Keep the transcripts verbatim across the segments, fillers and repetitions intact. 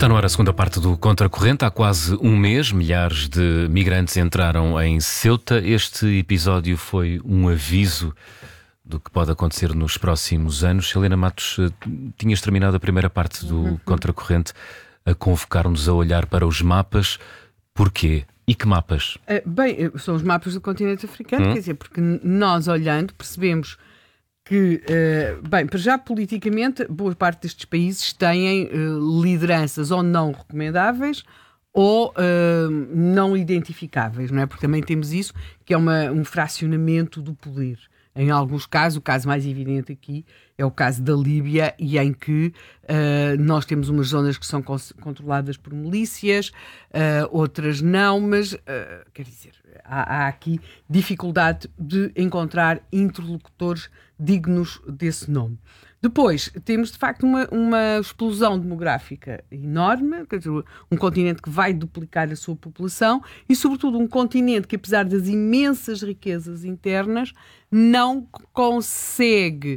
Está no ar a segunda parte do Contracorrente. Há quase um mês, milhares de migrantes entraram em Ceuta. Este episódio foi um aviso do que pode acontecer nos próximos anos. Helena Matos, tinhas terminado a primeira parte do uhum. Contracorrente a convocar-nos a olhar para os mapas. Porquê? E que mapas? Uh, bem, são os mapas do continente africano, hum? quer dizer, porque nós olhando percebemos que, uh, bem, para já politicamente, boa parte destes países têm uh, lideranças ou não recomendáveis ou uh, não identificáveis, não é? Porque também temos isso, que é uma, um fracionamento do poder. Em alguns casos, o caso mais evidente aqui é o caso da Líbia, e em que uh, nós temos umas zonas que são cons- controladas por milícias, uh, outras não, mas, uh, quer dizer, há, há aqui dificuldade de encontrar interlocutores dignos desse nome. Depois, temos de facto uma, uma explosão demográfica enorme, quer dizer, um continente que vai duplicar a sua população e, sobretudo, um continente que, apesar das imensas riquezas internas, não consegue,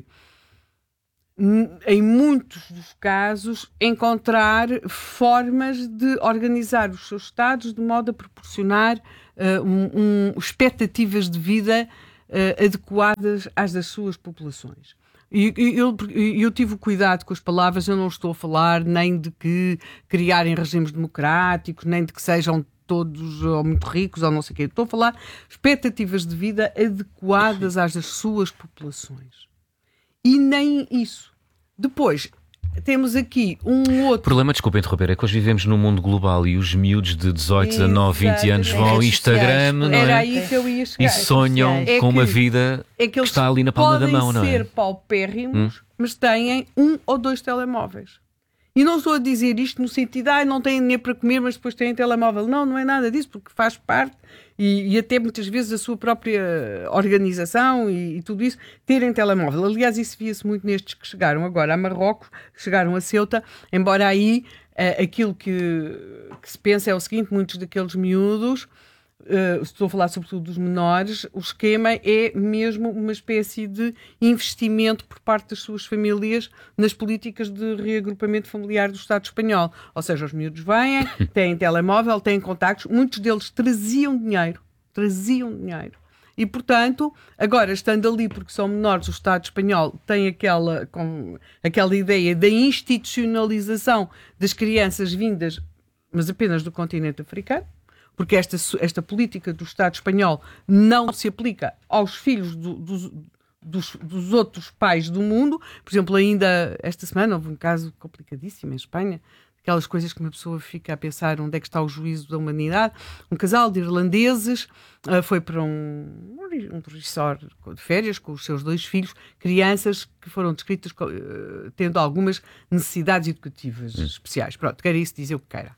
em muitos dos casos, encontrar formas de organizar os seus estados de modo a proporcionar uh, um, um, expectativas de vida uh, adequadas às das suas populações. E eu, eu tive cuidado com as palavras, eu não estou a falar nem de que criarem regimes democráticos, nem de que sejam todos ou muito ricos ou não sei o quê. Estou a falar expectativas de vida adequadas às das suas populações. E nem isso. Depois, temos aqui um outro... O problema, desculpa interromper, é que hoje vivemos num mundo global e os miúdos de dezoito, dezanove, vinte anos vão ao Instagram, não é? Era aí que eu ia chegar. E sonham é com que, uma vida é que, que está ali na palma da mão, não é? Podem ser paupérrimos, hum? mas têm um ou dois telemóveis. E não estou a dizer isto no sentido de ah, não têm dinheiro para comer, mas depois têm telemóvel. Não, não é nada disso, porque faz parte, e, e até muitas vezes a sua própria organização e, e tudo isso, terem telemóvel. Aliás, isso via-se muito nestes que chegaram agora a Marrocos, que chegaram a Ceuta, embora aí uh, aquilo que, que se pensa é o seguinte: muitos daqueles miúdos, Uh, estou a falar sobretudo dos menores, o esquema é mesmo uma espécie de investimento por parte das suas famílias nas políticas de reagrupamento familiar do Estado espanhol. Ou seja, os miúdos vêm, têm telemóvel, têm contactos, muitos deles traziam dinheiro, traziam dinheiro. E, portanto, agora, estando ali porque são menores, o Estado espanhol tem aquela, com, aquela ideia da institucionalização das crianças vindas, mas apenas do continente africano, porque esta, esta política do Estado espanhol não se aplica aos filhos do, dos, dos, dos outros pais do mundo. Por exemplo, ainda esta semana houve um caso complicadíssimo em Espanha, aquelas coisas que uma pessoa fica a pensar onde é que está o juízo da humanidade. Um casal de irlandeses uh, foi para um, um resort de férias com os seus dois filhos, crianças que foram descritas uh, tendo algumas necessidades educativas hum. especiais. Pronto, quer isso dizer o que queira.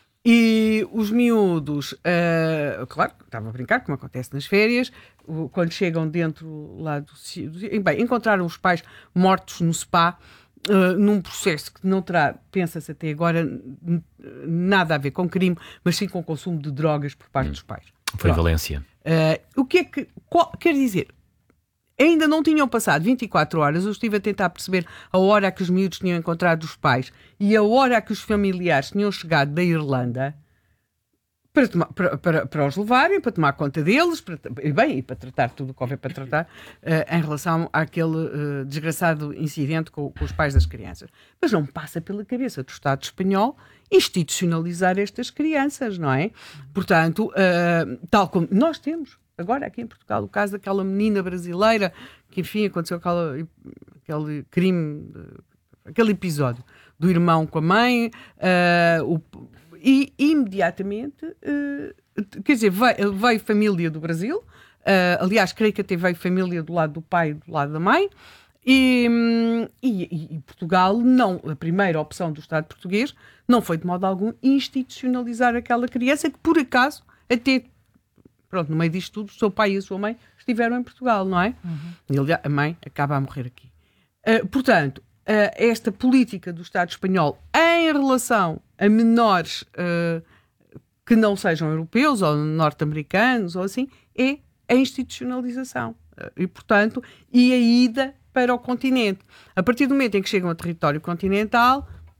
E os miúdos, uh, claro, estava a brincar, como acontece nas férias, uh, quando chegam dentro lá do... Bem, encontraram os pais mortos no spa, uh, num processo que não terá, pensa-se até agora, n- nada a ver com crime, mas sim com consumo de drogas por parte hum. dos pais. Foi em Valência. Uh, o que é que... Qual, quer dizer... Ainda não tinham passado vinte e quatro horas, eu estive a tentar perceber a hora a que os miúdos tinham encontrado os pais e a hora a que os familiares tinham chegado da Irlanda para, tomar, para, para, para os levarem, para tomar conta deles, para, e bem, e para tratar tudo o que houver para tratar uh, em relação àquele uh, desgraçado incidente com, com os pais das crianças. Mas não passa pela cabeça do Estado espanhol institucionalizar estas crianças, não é? Portanto, uh, tal como nós temos agora aqui em Portugal o caso daquela menina brasileira que, enfim, aconteceu aquela, aquele crime, aquele episódio do irmão com a mãe, uh, o, e imediatamente, uh, quer dizer, veio, veio família do Brasil, uh, aliás, creio que até veio família do lado do pai e do lado da mãe, e, e, e Portugal, não, a primeira opção do Estado português não foi de modo algum institucionalizar aquela criança que, por acaso, até pronto, no meio disto tudo, o seu pai e a sua mãe estiveram em Portugal, não é? Uhum. E a mãe acaba a morrer aqui. Uh, portanto, uh, esta política do Estado espanhol em relação a menores uh, que não sejam europeus ou norte-americanos ou assim, é a institucionalização. Uh, e, portanto, e a ida para o continente. A partir do momento em que chegam ao território continental,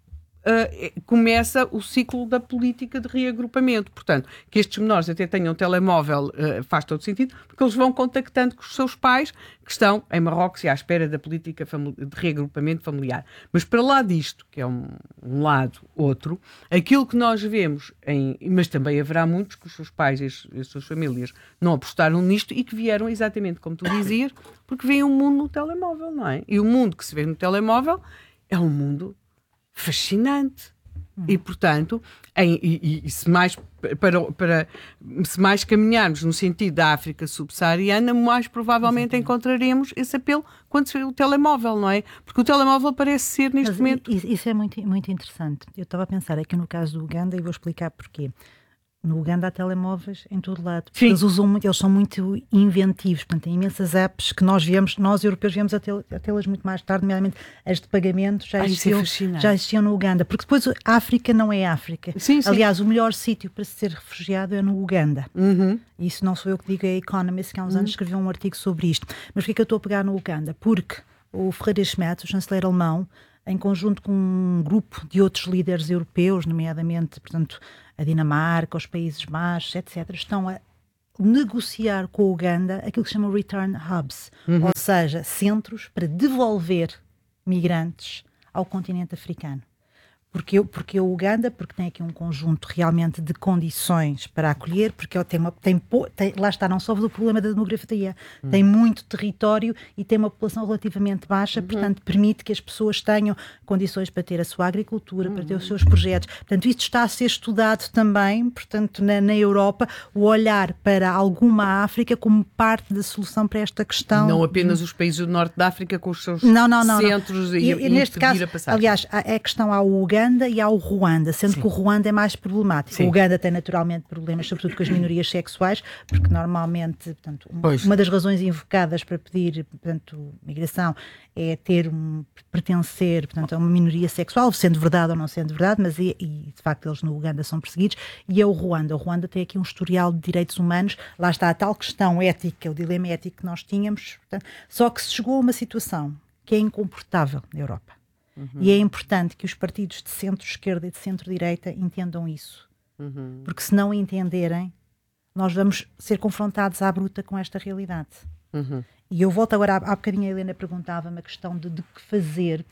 uh, começa o ciclo da política de reagrupamento. Portanto, que estes menores até tenham telemóvel uh, faz todo sentido, porque eles vão contactando com os seus pais que estão em Marrocos e à espera da política de reagrupamento familiar. Mas para lá disto, que é um, um lado, outro, aquilo que nós vemos, em, mas também haverá muitos que os seus pais e as, as suas famílias não apostaram nisto e que vieram exatamente como tu dizias, porque veem um mundo no telemóvel, não é? E o mundo que se vê no telemóvel é um mundo fascinante. Hum. E, portanto, em, e, e se, mais para, para, se mais caminharmos no sentido da África subsaariana, mais provavelmente Exatamente. encontraremos esse apelo quando se vê o telemóvel, não é? Porque o telemóvel parece ser, neste Mas momento... Isso é muito, muito interessante. Eu estava a pensar aqui no caso do Uganda e vou explicar porquê. No Uganda há telemóveis em todo lado. Eles usam muito, eles são muito inventivos, portanto, tem imensas apps que nós viemos, nós europeus viemos a tê-las muito mais tarde, nomeadamente as de pagamento já, Ai, existiam, é já existiam no Uganda, porque depois a África não é África. Sim, sim. Aliás, o melhor sítio para se ser refugiado é no Uganda. Uhum. Isso não sou eu que digo, é a Economist, que há uns uhum. anos escreveu um artigo sobre isto. Mas porquê que eu estou a pegar no Uganda? Porque o Ferreira Schmerz, o chanceler alemão, em conjunto com um grupo de outros líderes europeus, nomeadamente, portanto, a Dinamarca, os Países Baixos, etcétera, estão a negociar com o Uganda aquilo que se chama Return Hubs, uhum. ou seja, centros para devolver migrantes ao continente africano. Porque, porque o Uganda, porque tem aqui um conjunto realmente de condições para acolher, porque ele tem uma, tem, tem, lá está, não só o problema da demografia, uhum. tem muito território e tem uma população relativamente baixa, uhum. portanto permite que as pessoas tenham condições para ter a sua agricultura, uhum. para ter os seus projetos. Portanto, isto está a ser estudado também, portanto, na, na Europa, o olhar para alguma África como parte da solução para esta questão. Não apenas os países do norte da África com os seus não, não, não, centros não. e, e, e neste caso, a passagem. Aliás, a, a questão ao Uganda e ao Ruanda, sendo Sim. que o Ruanda é mais problemático. Sim. O Uganda tem naturalmente problemas, sobretudo com as minorias sexuais, porque normalmente, portanto, um, uma das razões invocadas para pedir, portanto, migração é ter um, pertencer, portanto, a uma minoria sexual, sendo verdade ou não sendo verdade, mas e, e de facto eles no Uganda são perseguidos, e é o Ruanda. O Ruanda tem aqui um historial de direitos humanos, lá está a tal questão ética, o dilema ético que nós tínhamos, portanto, só que se chegou a uma situação que é incomportável na Europa. Uhum. E é importante que os partidos de centro-esquerda e de centro-direita entendam isso. Uhum. Porque se não entenderem, nós vamos ser confrontados à bruta com esta realidade. Uhum. E eu volto agora, há, há bocadinho a Helena perguntava-me a questão de, de que fazer,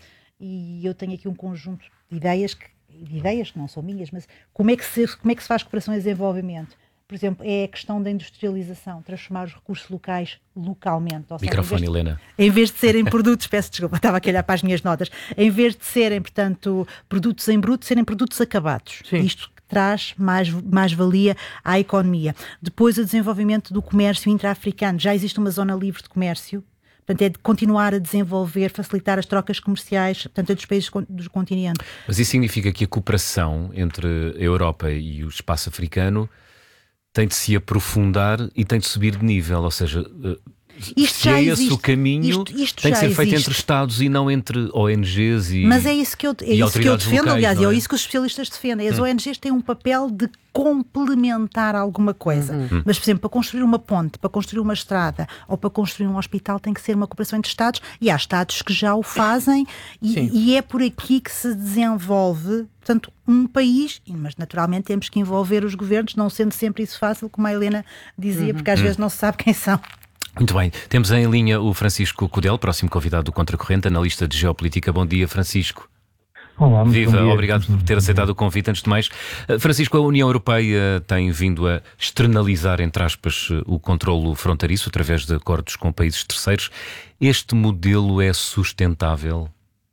e eu tenho aqui um conjunto de ideias, que, de ideias que não são minhas, mas como é que se, como é que se faz cooperação e desenvolvimento? Por exemplo, é a questão da industrialização, transformar os recursos locais localmente. Ou seja, Microfone, em vez de, Helena. Em vez de serem produtos, peço desculpa, estava aqui a olhar para as minhas notas, em vez de serem, portanto, produtos em bruto, serem produtos acabados. Sim. Isto traz mais, mais valia à economia. Depois, o desenvolvimento do comércio intra-africano. Já existe uma zona livre de comércio. Portanto, é de continuar a desenvolver, facilitar as trocas comerciais, portanto, entre os países do continente. Mas isso significa que a cooperação entre a Europa e o espaço africano tem de se aprofundar e tem de subir de nível, ou seja, isto se é esse o caminho, isto, isto tem de ser existe. feito entre Estados e não entre O N Gs e Mas é isso que eu, é isso que eu defendo, locais, aliás, é? é isso que os especialistas defendem. As hum. O N Gs têm um papel de complementar alguma coisa. Uhum. Mas, por exemplo, para construir uma ponte, para construir uma estrada ou para construir um hospital tem que ser uma cooperação entre Estados, e há Estados que já o fazem e, e é por aqui que se desenvolve, portanto, um país, mas naturalmente temos que envolver os governos, não sendo sempre isso fácil, como a Helena dizia, uhum. porque às uhum. vezes não se sabe quem são. Muito bem, temos em linha o Francisco Cudel, próximo convidado do Contracorrente, analista de geopolítica. Bom dia, Francisco. Olá, muito Viva, bom dia. Obrigado por ter aceitado o convite. Antes de mais, Francisco, a União Europeia tem vindo a externalizar, entre aspas, o controlo fronteiriço através de acordos com países terceiros. Este modelo é sustentável?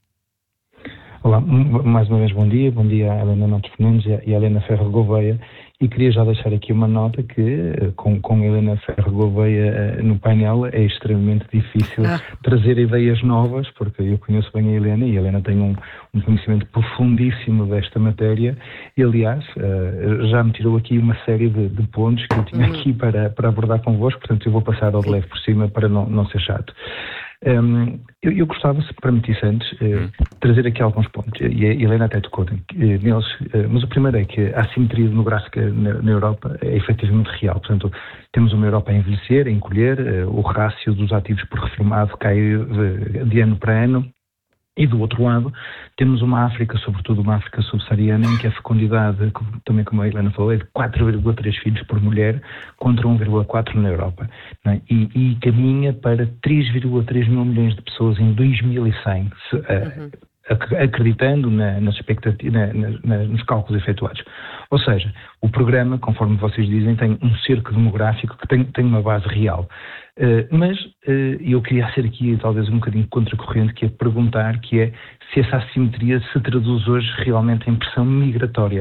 Olá, mais uma vez bom dia. Bom dia a Helena Matos Fernandes e a Helena Ferro Gouveia. E queria já deixar aqui uma nota que, com, com a Helena Ferro Gouveia no painel, é extremamente difícil ah. trazer ideias novas, porque eu conheço bem a Helena e a Helena tem um, um conhecimento profundíssimo desta matéria e, aliás, já me tirou aqui uma série de, de pontos que eu tinha uhum. aqui para, para abordar convosco, portanto eu vou passar ao de leve por cima para não, não ser chato. Um, eu, eu gostava, se permitisse antes, uh, trazer aqui alguns pontos, e a Helena até tocou uh, neles, uh, mas o primeiro é que a assimetria demográfica na, na Europa é efetivamente real. Portanto, temos uma Europa a envelhecer, a encolher, uh, o rácio dos ativos por reformado cai uh, de ano para ano, E do outro lado, temos uma África, sobretudo uma África subsaariana, em que a fecundidade, também como a Helena falou, é de quatro vírgula três filhos por mulher contra um vírgula quatro na Europa. Não é? e, e caminha para três vírgula três mil milhões de pessoas em dois mil e cem, se, uhum. a, acreditando na, nas expectativas, na, na, nos cálculos efetuados. Ou seja, o programa, conforme vocês dizem, tem um cerco demográfico que tem, tem uma base real. Uh, mas uh, eu queria ser aqui talvez um bocadinho contracorrente, que é perguntar que é se essa assimetria se traduz hoje realmente em pressão migratória.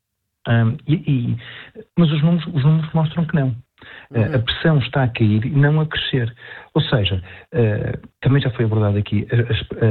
Um, e, e, mas os números, os números mostram que não. Uh, uhum. A pressão está a cair e não a crescer. Ou seja, uh, também já foi abordado aqui, a,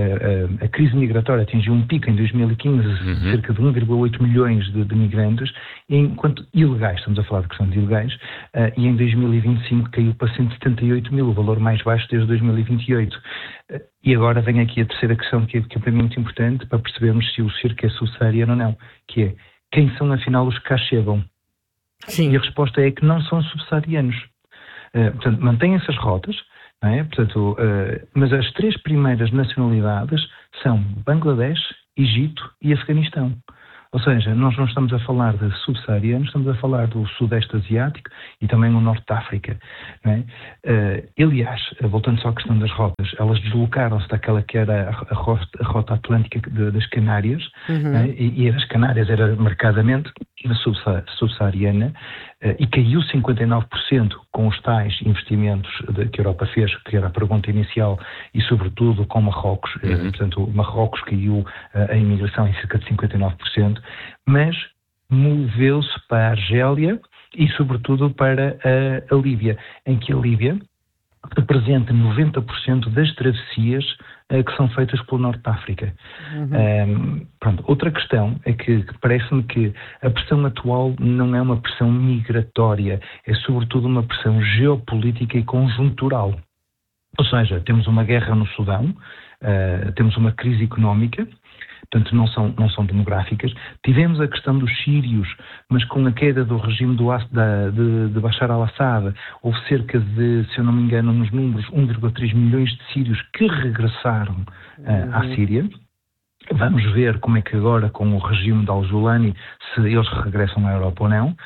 a, a, a crise migratória atingiu um pico em dois mil e quinze, uhum. cerca de um vírgula oito milhões de, de migrantes, enquanto ilegais, estamos a falar de questão de ilegais, uh, e em dois mil e vinte e cinco caiu para cento e setenta e oito mil, o valor mais baixo desde dois mil e vinte e oito. Uh, e agora vem aqui a terceira questão, que é, que é para mim muito importante, para percebermos se o cerco é subsaariano ou não, que é, quem são afinal os que cá chegam? Sim. E a resposta é que não são subsaarianos. Uh, portanto, mantêm essas rotas, não é? Portanto, uh, mas as três primeiras nacionalidades são Bangladesh, Egito e Afeganistão. Ou seja, nós não estamos a falar de subsaarianos, estamos a falar do Sudeste Asiático e também no Norte da África. Não é? uh, aliás, voltando só à questão das rotas, elas deslocaram-se daquela que era a, a, rota, a rota atlântica de, das Canárias, uhum. não é? e, e as Canárias era marcadamente na subsaariana, uh, e caiu cinquenta e nove por cento com os tais investimentos de, que a Europa fez, que era a pergunta inicial, e sobretudo com Marrocos. Uhum. Uh, portanto, Marrocos caiu uh, a imigração em cerca de cinquenta e nove por cento, mas moveu-se para a Argélia e sobretudo para a, a Líbia, em que a Líbia representa noventa por cento das travessias uh, que são feitas pelo Norte da África. Uhum. Um, pronto. Outra questão é que, que parece-me que a pressão atual não é uma pressão migratória, é sobretudo uma pressão geopolítica e conjuntural. Ou seja, temos uma guerra no Sudão, uh, temos uma crise económica, portanto não são, não são demográficas. Tivemos a questão dos sírios, mas com a queda do regime do, da, de, de Bashar al-Assad, houve cerca de, se eu não me engano, nos números, um vírgula três milhões de sírios que regressaram uh, à Síria. Vamos ver como é que agora, com o regime de al-Julani, se eles regressam à Europa ou não.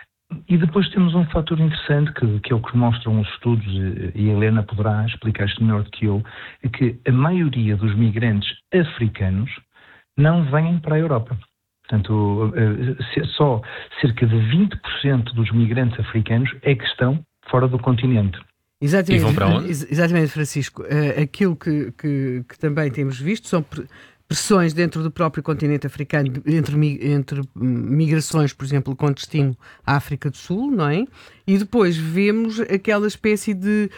E depois temos um fator interessante, que, que é o que mostram os estudos, e a Helena poderá explicar isto melhor do que eu, é que a maioria dos migrantes africanos não vêm para a Europa. Portanto, só cerca de vinte por cento dos migrantes africanos é que estão fora do continente. Exatamente, e vão para onde? Exatamente, Francisco. Aquilo que, que, que também temos visto são pressões dentro do próprio continente africano, entre, entre migrações, por exemplo, com destino à África do Sul, não é? E depois vemos aquela espécie de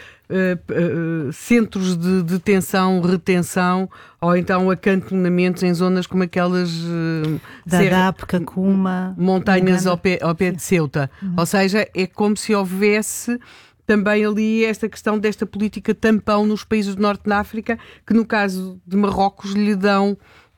uh, uh, centros de detenção, retenção, ou então acantonamentos em zonas como aquelas uh, Dadaab, Kakuma, montanhas ao pé, ao pé de Ceuta. Uhum. Ou seja, é como se houvesse também ali esta questão desta política tampão nos países do Norte da África, que no caso de Marrocos lhe dão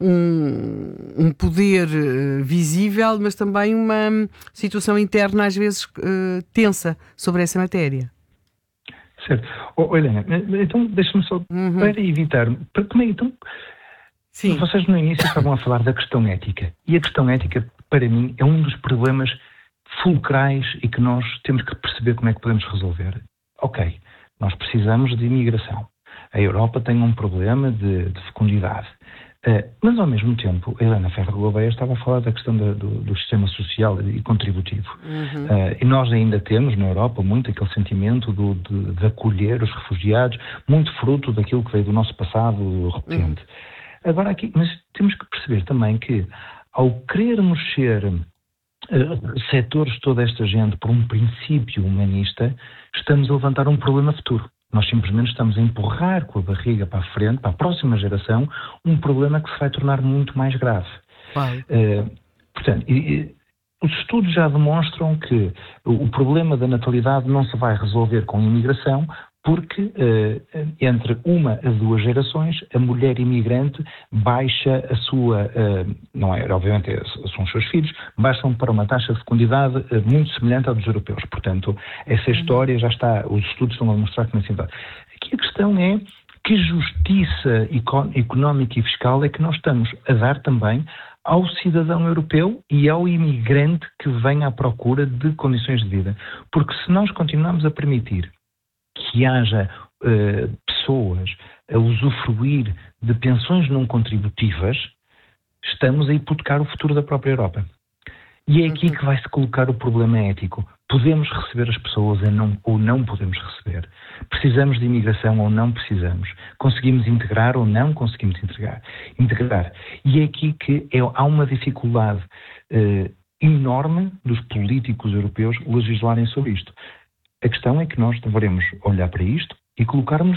um, um poder uh, visível, mas também uma situação interna às vezes uh, tensa sobre essa matéria. Certo. Oh, Helena, então deixa-me só, uhum. para evitar, para, como é, então, Sim. vocês no início estavam a falar da questão ética, e a questão ética, para mim, é um dos problemas fulcrais e que nós temos que perceber como é que podemos resolver. Ok, nós precisamos de imigração. A Europa tem um problema de, de fecundidade. Uh, mas, ao mesmo tempo, a Helena Ferro Gouveia estava a falar da questão do, do, do sistema social e contributivo. Uhum. Uh, e nós ainda temos, na Europa, muito aquele sentimento do, de, de acolher os refugiados, muito fruto daquilo que veio do nosso passado recente. Uhum. Agora, aqui, mas temos que perceber também que, ao querermos ser Uh, setores de toda esta gente por um princípio humanista, estamos a levantar um problema futuro. Nós simplesmente estamos a empurrar com a barriga para a frente, para a próxima geração, um problema que se vai tornar muito mais grave. Uh, portanto, e, e, os estudos já demonstram que o, o problema da natalidade não se vai resolver com a imigração, porque uh, entre uma a duas gerações a mulher imigrante baixa a sua, uh, não é, obviamente são os seus filhos, baixam para uma taxa de fecundidade uh, muito semelhante à dos europeus. Portanto, essa história já está, os estudos estão a mostrar que não é assim. Aqui a questão é que justiça económica e fiscal é que nós estamos a dar também ao cidadão europeu e ao imigrante que vem à procura de condições de vida? Porque se nós continuarmos a permitir que haja uh, pessoas a usufruir de pensões não contributivas, estamos a hipotecar o futuro da própria Europa. E é aqui que vai-se colocar o problema ético. Podemos receber as pessoas ou não, ou não podemos receber? Precisamos de imigração ou não precisamos? Conseguimos integrar ou não conseguimos integrar? integrar. E é aqui que é, há uma dificuldade eh, enorme dos políticos europeus legislarem sobre isto. A questão é que nós devemos olhar para isto e colocarmos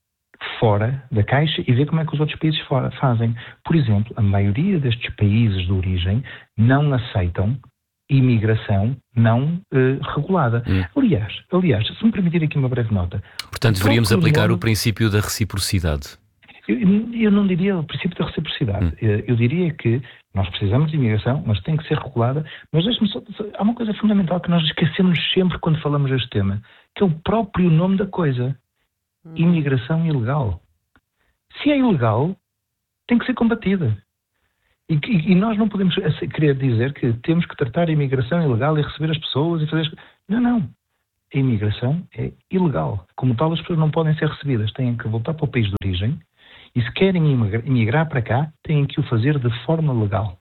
fora da caixa e ver como é que os outros países fora fazem. Por exemplo, a maioria destes países de origem não aceitam imigração não uh, regulada. Hum. Aliás, aliás, se me permitir aqui uma breve nota. Portanto, deveríamos aplicar o princípio da reciprocidade. Eu, eu não diria o princípio da reciprocidade. Hum. Eu, eu diria que nós precisamos de imigração, mas tem que ser regulada. Mas deixe-me só, há uma coisa fundamental que nós esquecemos sempre quando falamos deste tema, que é o próprio nome da coisa. Imigração ilegal. Se é ilegal, tem que ser combatida. E, e, e nós não podemos querer dizer que temos que tratar a imigração ilegal e receber as pessoas e fazer... Não, não. A imigração é ilegal. Como tal, as pessoas não podem ser recebidas. Têm que voltar para o país de origem e se querem imigrar para cá, têm que o fazer de forma legal.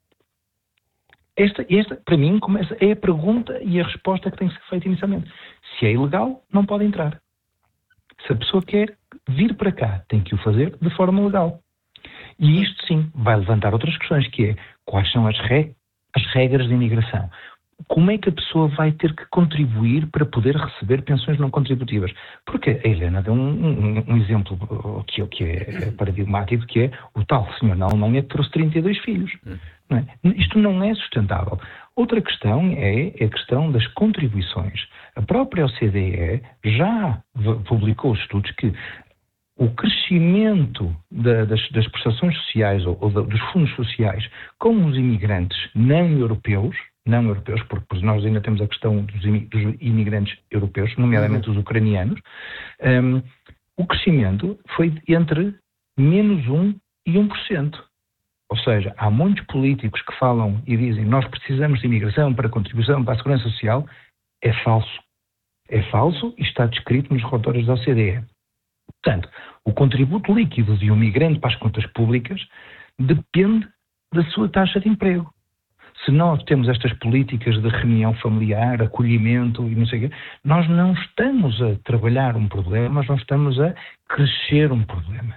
Esta, esta para mim, começa, é a pergunta e a resposta que tem que ser feita inicialmente. Se é ilegal, não pode entrar. Se a pessoa quer vir para cá, tem que o fazer de forma legal. E isto, sim, vai levantar outras questões, que é quais são as, re- as regras de imigração. Como é que a pessoa vai ter que contribuir para poder receber pensões não contributivas? Porque a Helena deu um, um, um exemplo que, que é paradigmático, que é o tal senhor na Alemanha que trouxe trinta e dois filhos. Não é? Isto não é sustentável. Outra questão é a questão das contribuições. A própria O C D E já publicou estudos que o crescimento da, das, das prestações sociais ou, ou da, dos fundos sociais com os imigrantes não europeus, não europeus, porque nós ainda temos a questão dos, imi, dos imigrantes europeus, nomeadamente os ucranianos, um, o crescimento foi entre menos um e um por cento. Ou seja, há muitos políticos que falam e dizem nós precisamos de imigração para a contribuição para a segurança social. É falso. É falso e está descrito nos relatórios da O C D E. Portanto, o contributo líquido de um migrante para as contas públicas depende da sua taxa de emprego. Se nós temos estas políticas de reunião familiar, acolhimento e não sei o quê, nós não estamos a trabalhar um problema, nós não estamos a crescer um problema.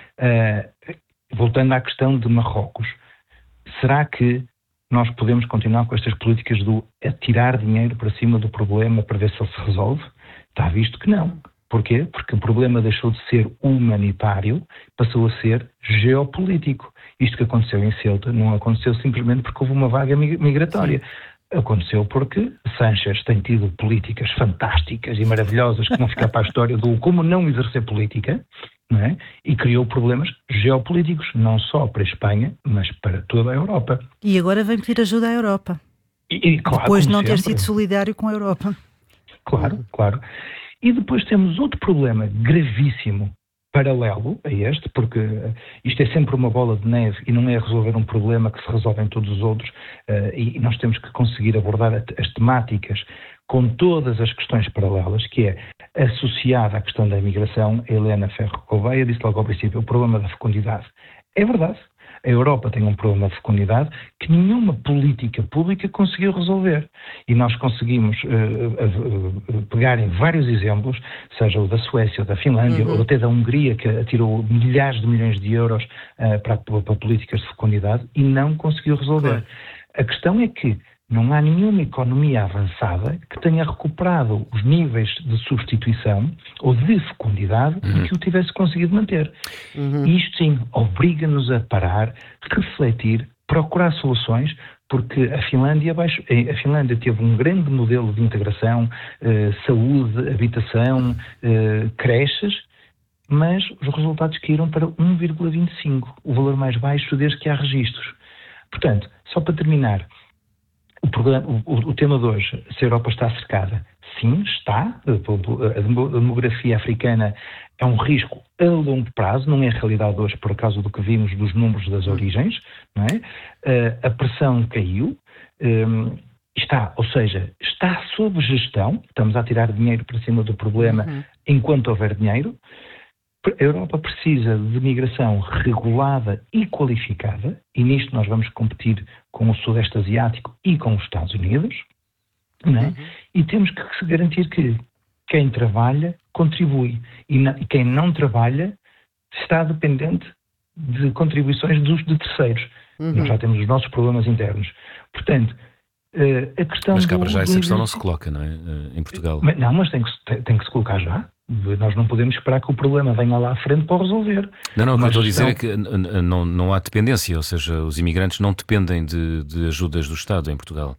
Uh, voltando à questão de Marrocos, será que nós podemos continuar com estas políticas de atirar dinheiro para cima do problema para ver se ele se resolve? Está visto que não. Porquê? Porque o problema deixou de ser humanitário, passou a ser geopolítico. Isto que aconteceu em Ceuta não aconteceu simplesmente porque houve uma vaga migratória. Sim. Aconteceu porque Sánchez tem tido políticas fantásticas e maravilhosas que vão ficar para a história do como não exercer política, não é? E criou problemas geopolíticos, não só para a Espanha, mas para toda a Europa. E agora vem pedir ajuda à Europa. E, e, claro, depois de não sempre. ter sido solidário com a Europa. Claro, claro. E depois temos outro problema gravíssimo, paralelo a este, porque isto é sempre uma bola de neve e não é resolver um problema que se resolve em todos os outros, uh, e nós temos que conseguir abordar as temáticas com todas as questões paralelas, que é associada à questão da imigração. A Helena Ferro Gouveia disse logo ao princípio o problema da fecundidade. É verdade. A Europa tem um problema de fecundidade que nenhuma política pública conseguiu resolver. E nós conseguimos uh, uh, uh, pegar em vários exemplos, seja o da Suécia ou da Finlândia, uhum. ou até da Hungria, que atirou milhares de milhões de euros uh, para, para políticas de fecundidade e não conseguiu resolver. Claro. A questão é que não há nenhuma economia avançada que tenha recuperado os níveis de substituição ou de fecundidade uhum. e que o tivesse conseguido manter. Uhum. E isto, sim, obriga-nos a parar, refletir, procurar soluções, porque a Finlândia, a Finlândia teve um grande modelo de integração, eh, saúde, habitação, eh, creches, mas os resultados caíram para um vírgula vinte e cinco, o valor mais baixo desde que há registros. Portanto, só para terminar, o, problema, o, o tema de hoje, se a Europa está cercada, sim, está. A demografia africana é um risco a longo prazo, não é a realidade hoje por causa do que vimos dos números das origens, não é? A pressão caiu, está, ou seja, está sob gestão, estamos a tirar dinheiro para cima do problema uhum. enquanto houver dinheiro. A Europa precisa de migração regulada e qualificada, e nisto nós vamos competir com o Sudeste Asiático e com os Estados Unidos, não é? Uhum. E temos que garantir que quem trabalha contribui, e, na, e quem não trabalha está dependente de contribuições dos, de terceiros. Uhum. Nós já temos os nossos problemas internos. Portanto, a questão... Mas cá para já do, essa do... questão não se coloca, não é? Em Portugal. Mas, não, mas tem que, tem, tem que se colocar já. Nós não podemos esperar que o problema venha lá à frente para o resolver. Não, não, o que eu estou a dizer é que não, não há dependência, ou seja, os imigrantes não dependem de, de ajudas do Estado em Portugal.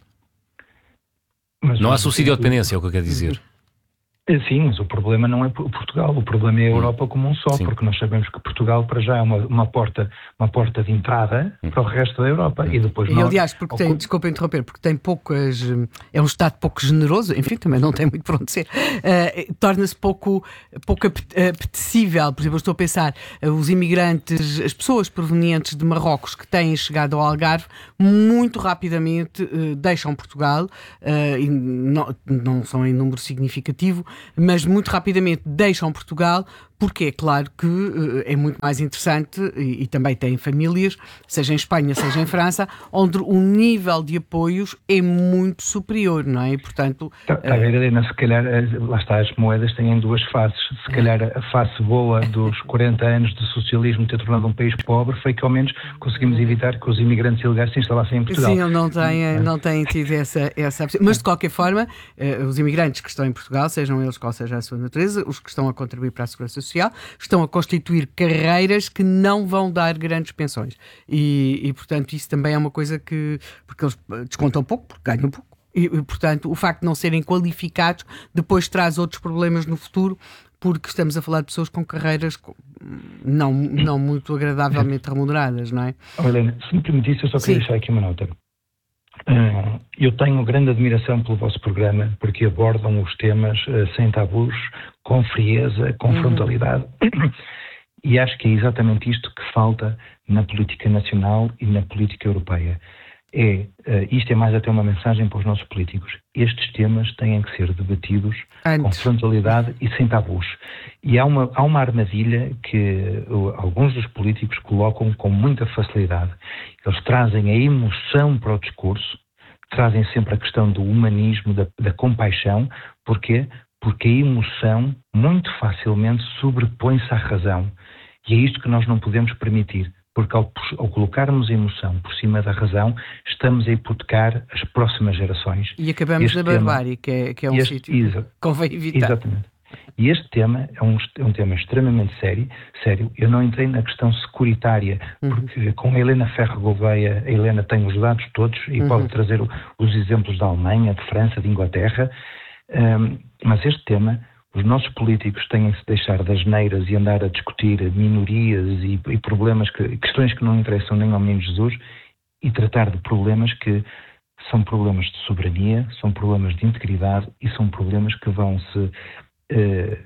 Mas não há subsídio à dependência, é o que eu quero dizer. Sim, mas o problema não é Portugal, o problema é a Europa como um só, Sim. porque nós sabemos que Portugal para já é uma, uma, porta, uma porta de entrada hum. para o resto da Europa. Hum. E depois e nós... aliás, porque tem, desculpa interromper, porque tem poucas, é um Estado pouco generoso, enfim, também não tem muito para onde ser, uh, torna-se pouco, pouco apetecível. Por exemplo, eu estou a pensar, uh, os imigrantes, as pessoas provenientes de Marrocos que têm chegado ao Algarve, muito rapidamente uh, deixam Portugal, uh, e não, não são em número significativo, mas muito rapidamente deixam Portugal, porque é claro que uh, é muito mais interessante, e, e também têm famílias, seja em Espanha, seja em França, onde o nível de apoios é muito superior, não é? E, portanto... Está a ver, Helena, se calhar, lá está, as moedas têm duas faces. Se calhar a face boa dos quarenta anos de socialismo ter tornado um país pobre foi que ao menos conseguimos evitar que os imigrantes ilegais se instalassem em Portugal. Sim, não têm, não têm tido essa, essa... Mas, de qualquer forma, uh, os imigrantes que estão em Portugal, sejam eles qual seja a sua natureza, os que estão a contribuir para a segurança social, estão a constituir carreiras que não vão dar grandes pensões. E, e, portanto, isso também é uma coisa que... Porque eles descontam pouco, porque ganham pouco. E, e, portanto, o facto de não serem qualificados depois traz outros problemas no futuro, porque estamos a falar de pessoas com carreiras não, não muito agradavelmente remuneradas, não é? Oh, Helena, se me permitisse, eu só queria Sim. deixar aqui uma nota. Uh, eu tenho grande admiração pelo vosso programa, porque abordam os temas uh, sem tabus, com frieza, com uhum. frontalidade, e acho que é exatamente isto que falta na política nacional e na política europeia. É, uh, isto é mais até uma mensagem para os nossos políticos. Estes temas têm que ser debatidos Antes. com frontalidade e sem tabus. E há uma, há uma armadilha que uh, alguns dos políticos colocam com muita facilidade. Eles trazem a emoção para o discurso, trazem sempre a questão do humanismo, da, da compaixão. Porquê? Porque a emoção muito facilmente sobrepõe-se à razão. E é isto que nós não podemos permitir. Porque ao, ao colocarmos a emoção por cima da razão, estamos a hipotecar as próximas gerações. E acabamos na barbárie, que é, que é um este, sítio que convém evitar. Exatamente. E este tema é um, é um tema extremamente sério, sério. Eu não entrei na questão securitária, porque uhum. com a Helena Ferro Gouveia, a Helena tem os dados todos e uhum. pode trazer o, os exemplos da Alemanha, de França, de Inglaterra. Um, mas este tema... Os nossos políticos têm que se deixar das neiras e andar a discutir minorias e, e problemas, que, questões que não interessam nem ao menino Jesus, e tratar de problemas que são problemas de soberania, são problemas de integridade e são problemas que vão se, eh,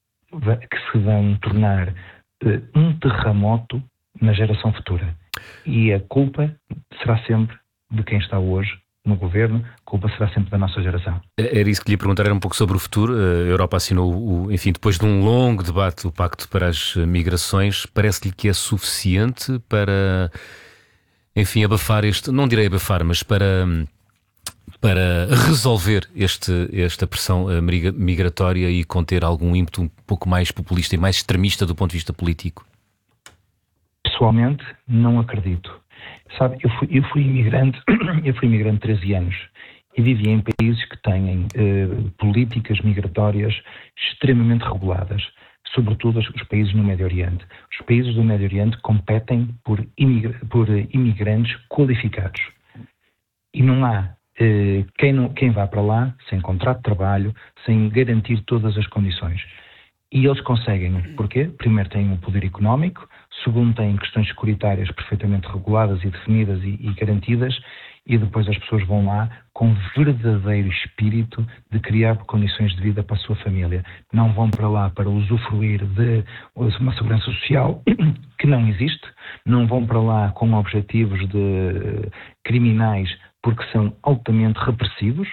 que se vão tornar eh, um terremoto na geração futura. E a culpa será sempre de quem está hoje no governo, a culpa será sempre da nossa geração. Era isso que lhe ia perguntar, era um pouco sobre o futuro. A Europa assinou, o, enfim, depois de um longo debate, o Pacto para as Migrações. Parece-lhe que é suficiente para, enfim, abafar este, não direi abafar, mas para, para resolver este, esta pressão migratória e conter algum ímpeto um pouco mais populista e mais extremista do ponto de vista político? Pessoalmente, não acredito. Sabe, eu fui, eu fui imigrante, eu fui imigrante treze anos e vivi em países que têm eh, políticas migratórias extremamente reguladas, sobretudo os, os países no Médio Oriente. Os países do Médio Oriente competem por, imigra, por imigrantes qualificados. E não há eh, quem, não, quem vá para lá sem contrato de trabalho, sem garantir todas as condições. E eles conseguem. Porquê? Primeiro têm um poder económico, segundo têm questões securitárias perfeitamente reguladas e definidas e, e garantidas, e depois as pessoas vão lá com verdadeiro espírito de criar condições de vida para a sua família. Não vão para lá para usufruir de uma segurança social que não existe, não vão para lá com objetivos de criminais porque são altamente repressivos,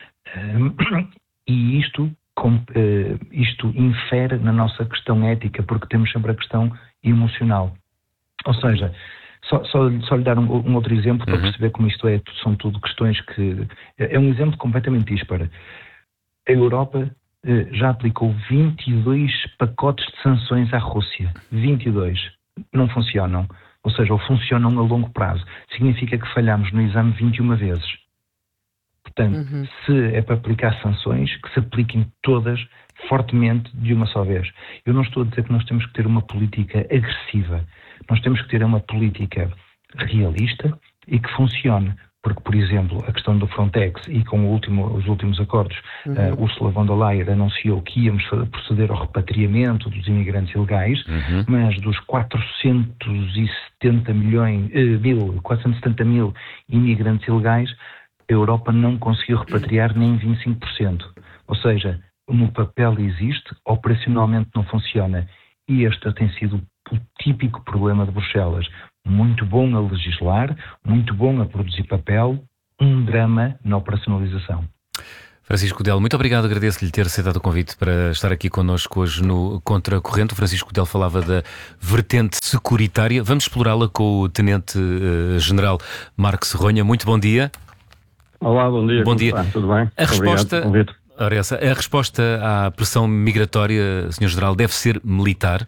e isto, isto infere na nossa questão ética, porque temos sempre a questão emocional. Ou seja, Só, só, só lhe dar um, um outro exemplo para uhum. perceber como isto é, são tudo questões que... É um exemplo completamente disparo. A Europa eh, já aplicou vinte e dois pacotes de sanções à Rússia. vinte e dois. Não funcionam. Ou seja, ou funcionam a longo prazo. Significa que falhamos no exame vinte e uma vezes. Portanto, uhum. se é para aplicar sanções, que se apliquem todas fortemente de uma só vez. Eu não estou a dizer que nós temos que ter uma política agressiva. Nós temos que ter uma política realista e que funcione. Porque, por exemplo, a questão do Frontex e com o último, os últimos acordos, uhum. uh, Ursula von der Leyen anunciou que íamos proceder ao repatriamento dos imigrantes ilegais, uhum. mas dos quatrocentos e setenta milhões, uh, mil, quatrocentos e setenta mil imigrantes ilegais, a Europa não conseguiu repatriar nem vinte e cinco por cento. Ou seja, no papel existe, operacionalmente não funciona. E este tem sido o típico problema de Bruxelas. Muito bom a legislar, muito bom a produzir papel, um drama na operacionalização. Francisco Del, muito obrigado, agradeço-lhe ter aceitado o convite para estar aqui connosco hoje no Contracorrente. O Francisco Del falava da vertente securitária. Vamos explorá-la com o Tenente-General Marco Serronha. Muito bom dia. Olá, bom dia. Bom dia. Está? Tudo bem? A resposta, ora essa, a resposta à pressão migratória, senhor General, deve ser militar?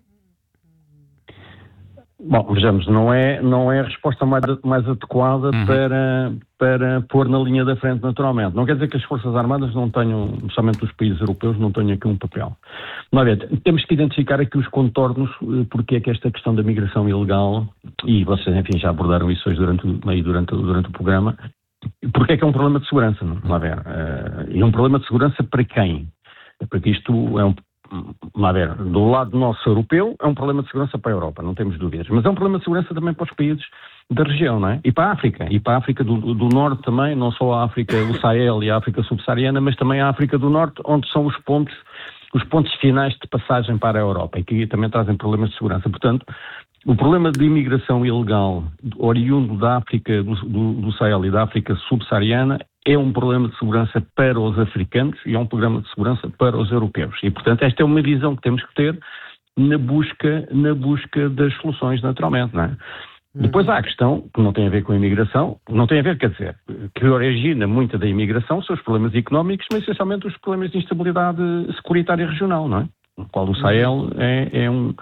Bom, vejamos, não é, não é a resposta mais, mais adequada uhum. para, para pôr na linha da frente, naturalmente. Não quer dizer que as Forças Armadas não tenham, somente os países europeus, não tenham aqui um papel. Não é, temos que identificar aqui os contornos, porque é que esta questão da migração ilegal, e vocês, enfim, já abordaram isso hoje durante, aí durante, durante o programa, porque é que é um problema de segurança, não é ver? Uh, e é um problema de segurança para quem? Porque isto é um Lá ver, do lado nosso europeu é um problema de segurança para a Europa, não temos dúvidas, mas é um problema de segurança também para os países da região, não é? E para a África, e para a África do, do Norte também, não só a África, o Sahel e a África subsaariana, mas também a África do Norte, onde são os pontos, os pontos finais de passagem para a Europa, e que também trazem problemas de segurança. Portanto, o problema de imigração ilegal oriundo da África do, do, do Sahel e da África subsaariana é um problema de segurança para os africanos e é um problema de segurança para os europeus. E, portanto, esta é uma visão que temos que ter na busca, na busca das soluções, naturalmente, não é? Uhum. Depois há a questão, que não tem a ver com a imigração, não tem a ver, quer dizer, que origina muita da imigração são os problemas económicos, mas essencialmente os problemas de instabilidade securitária regional, não é? O qual o Sahel é, é um...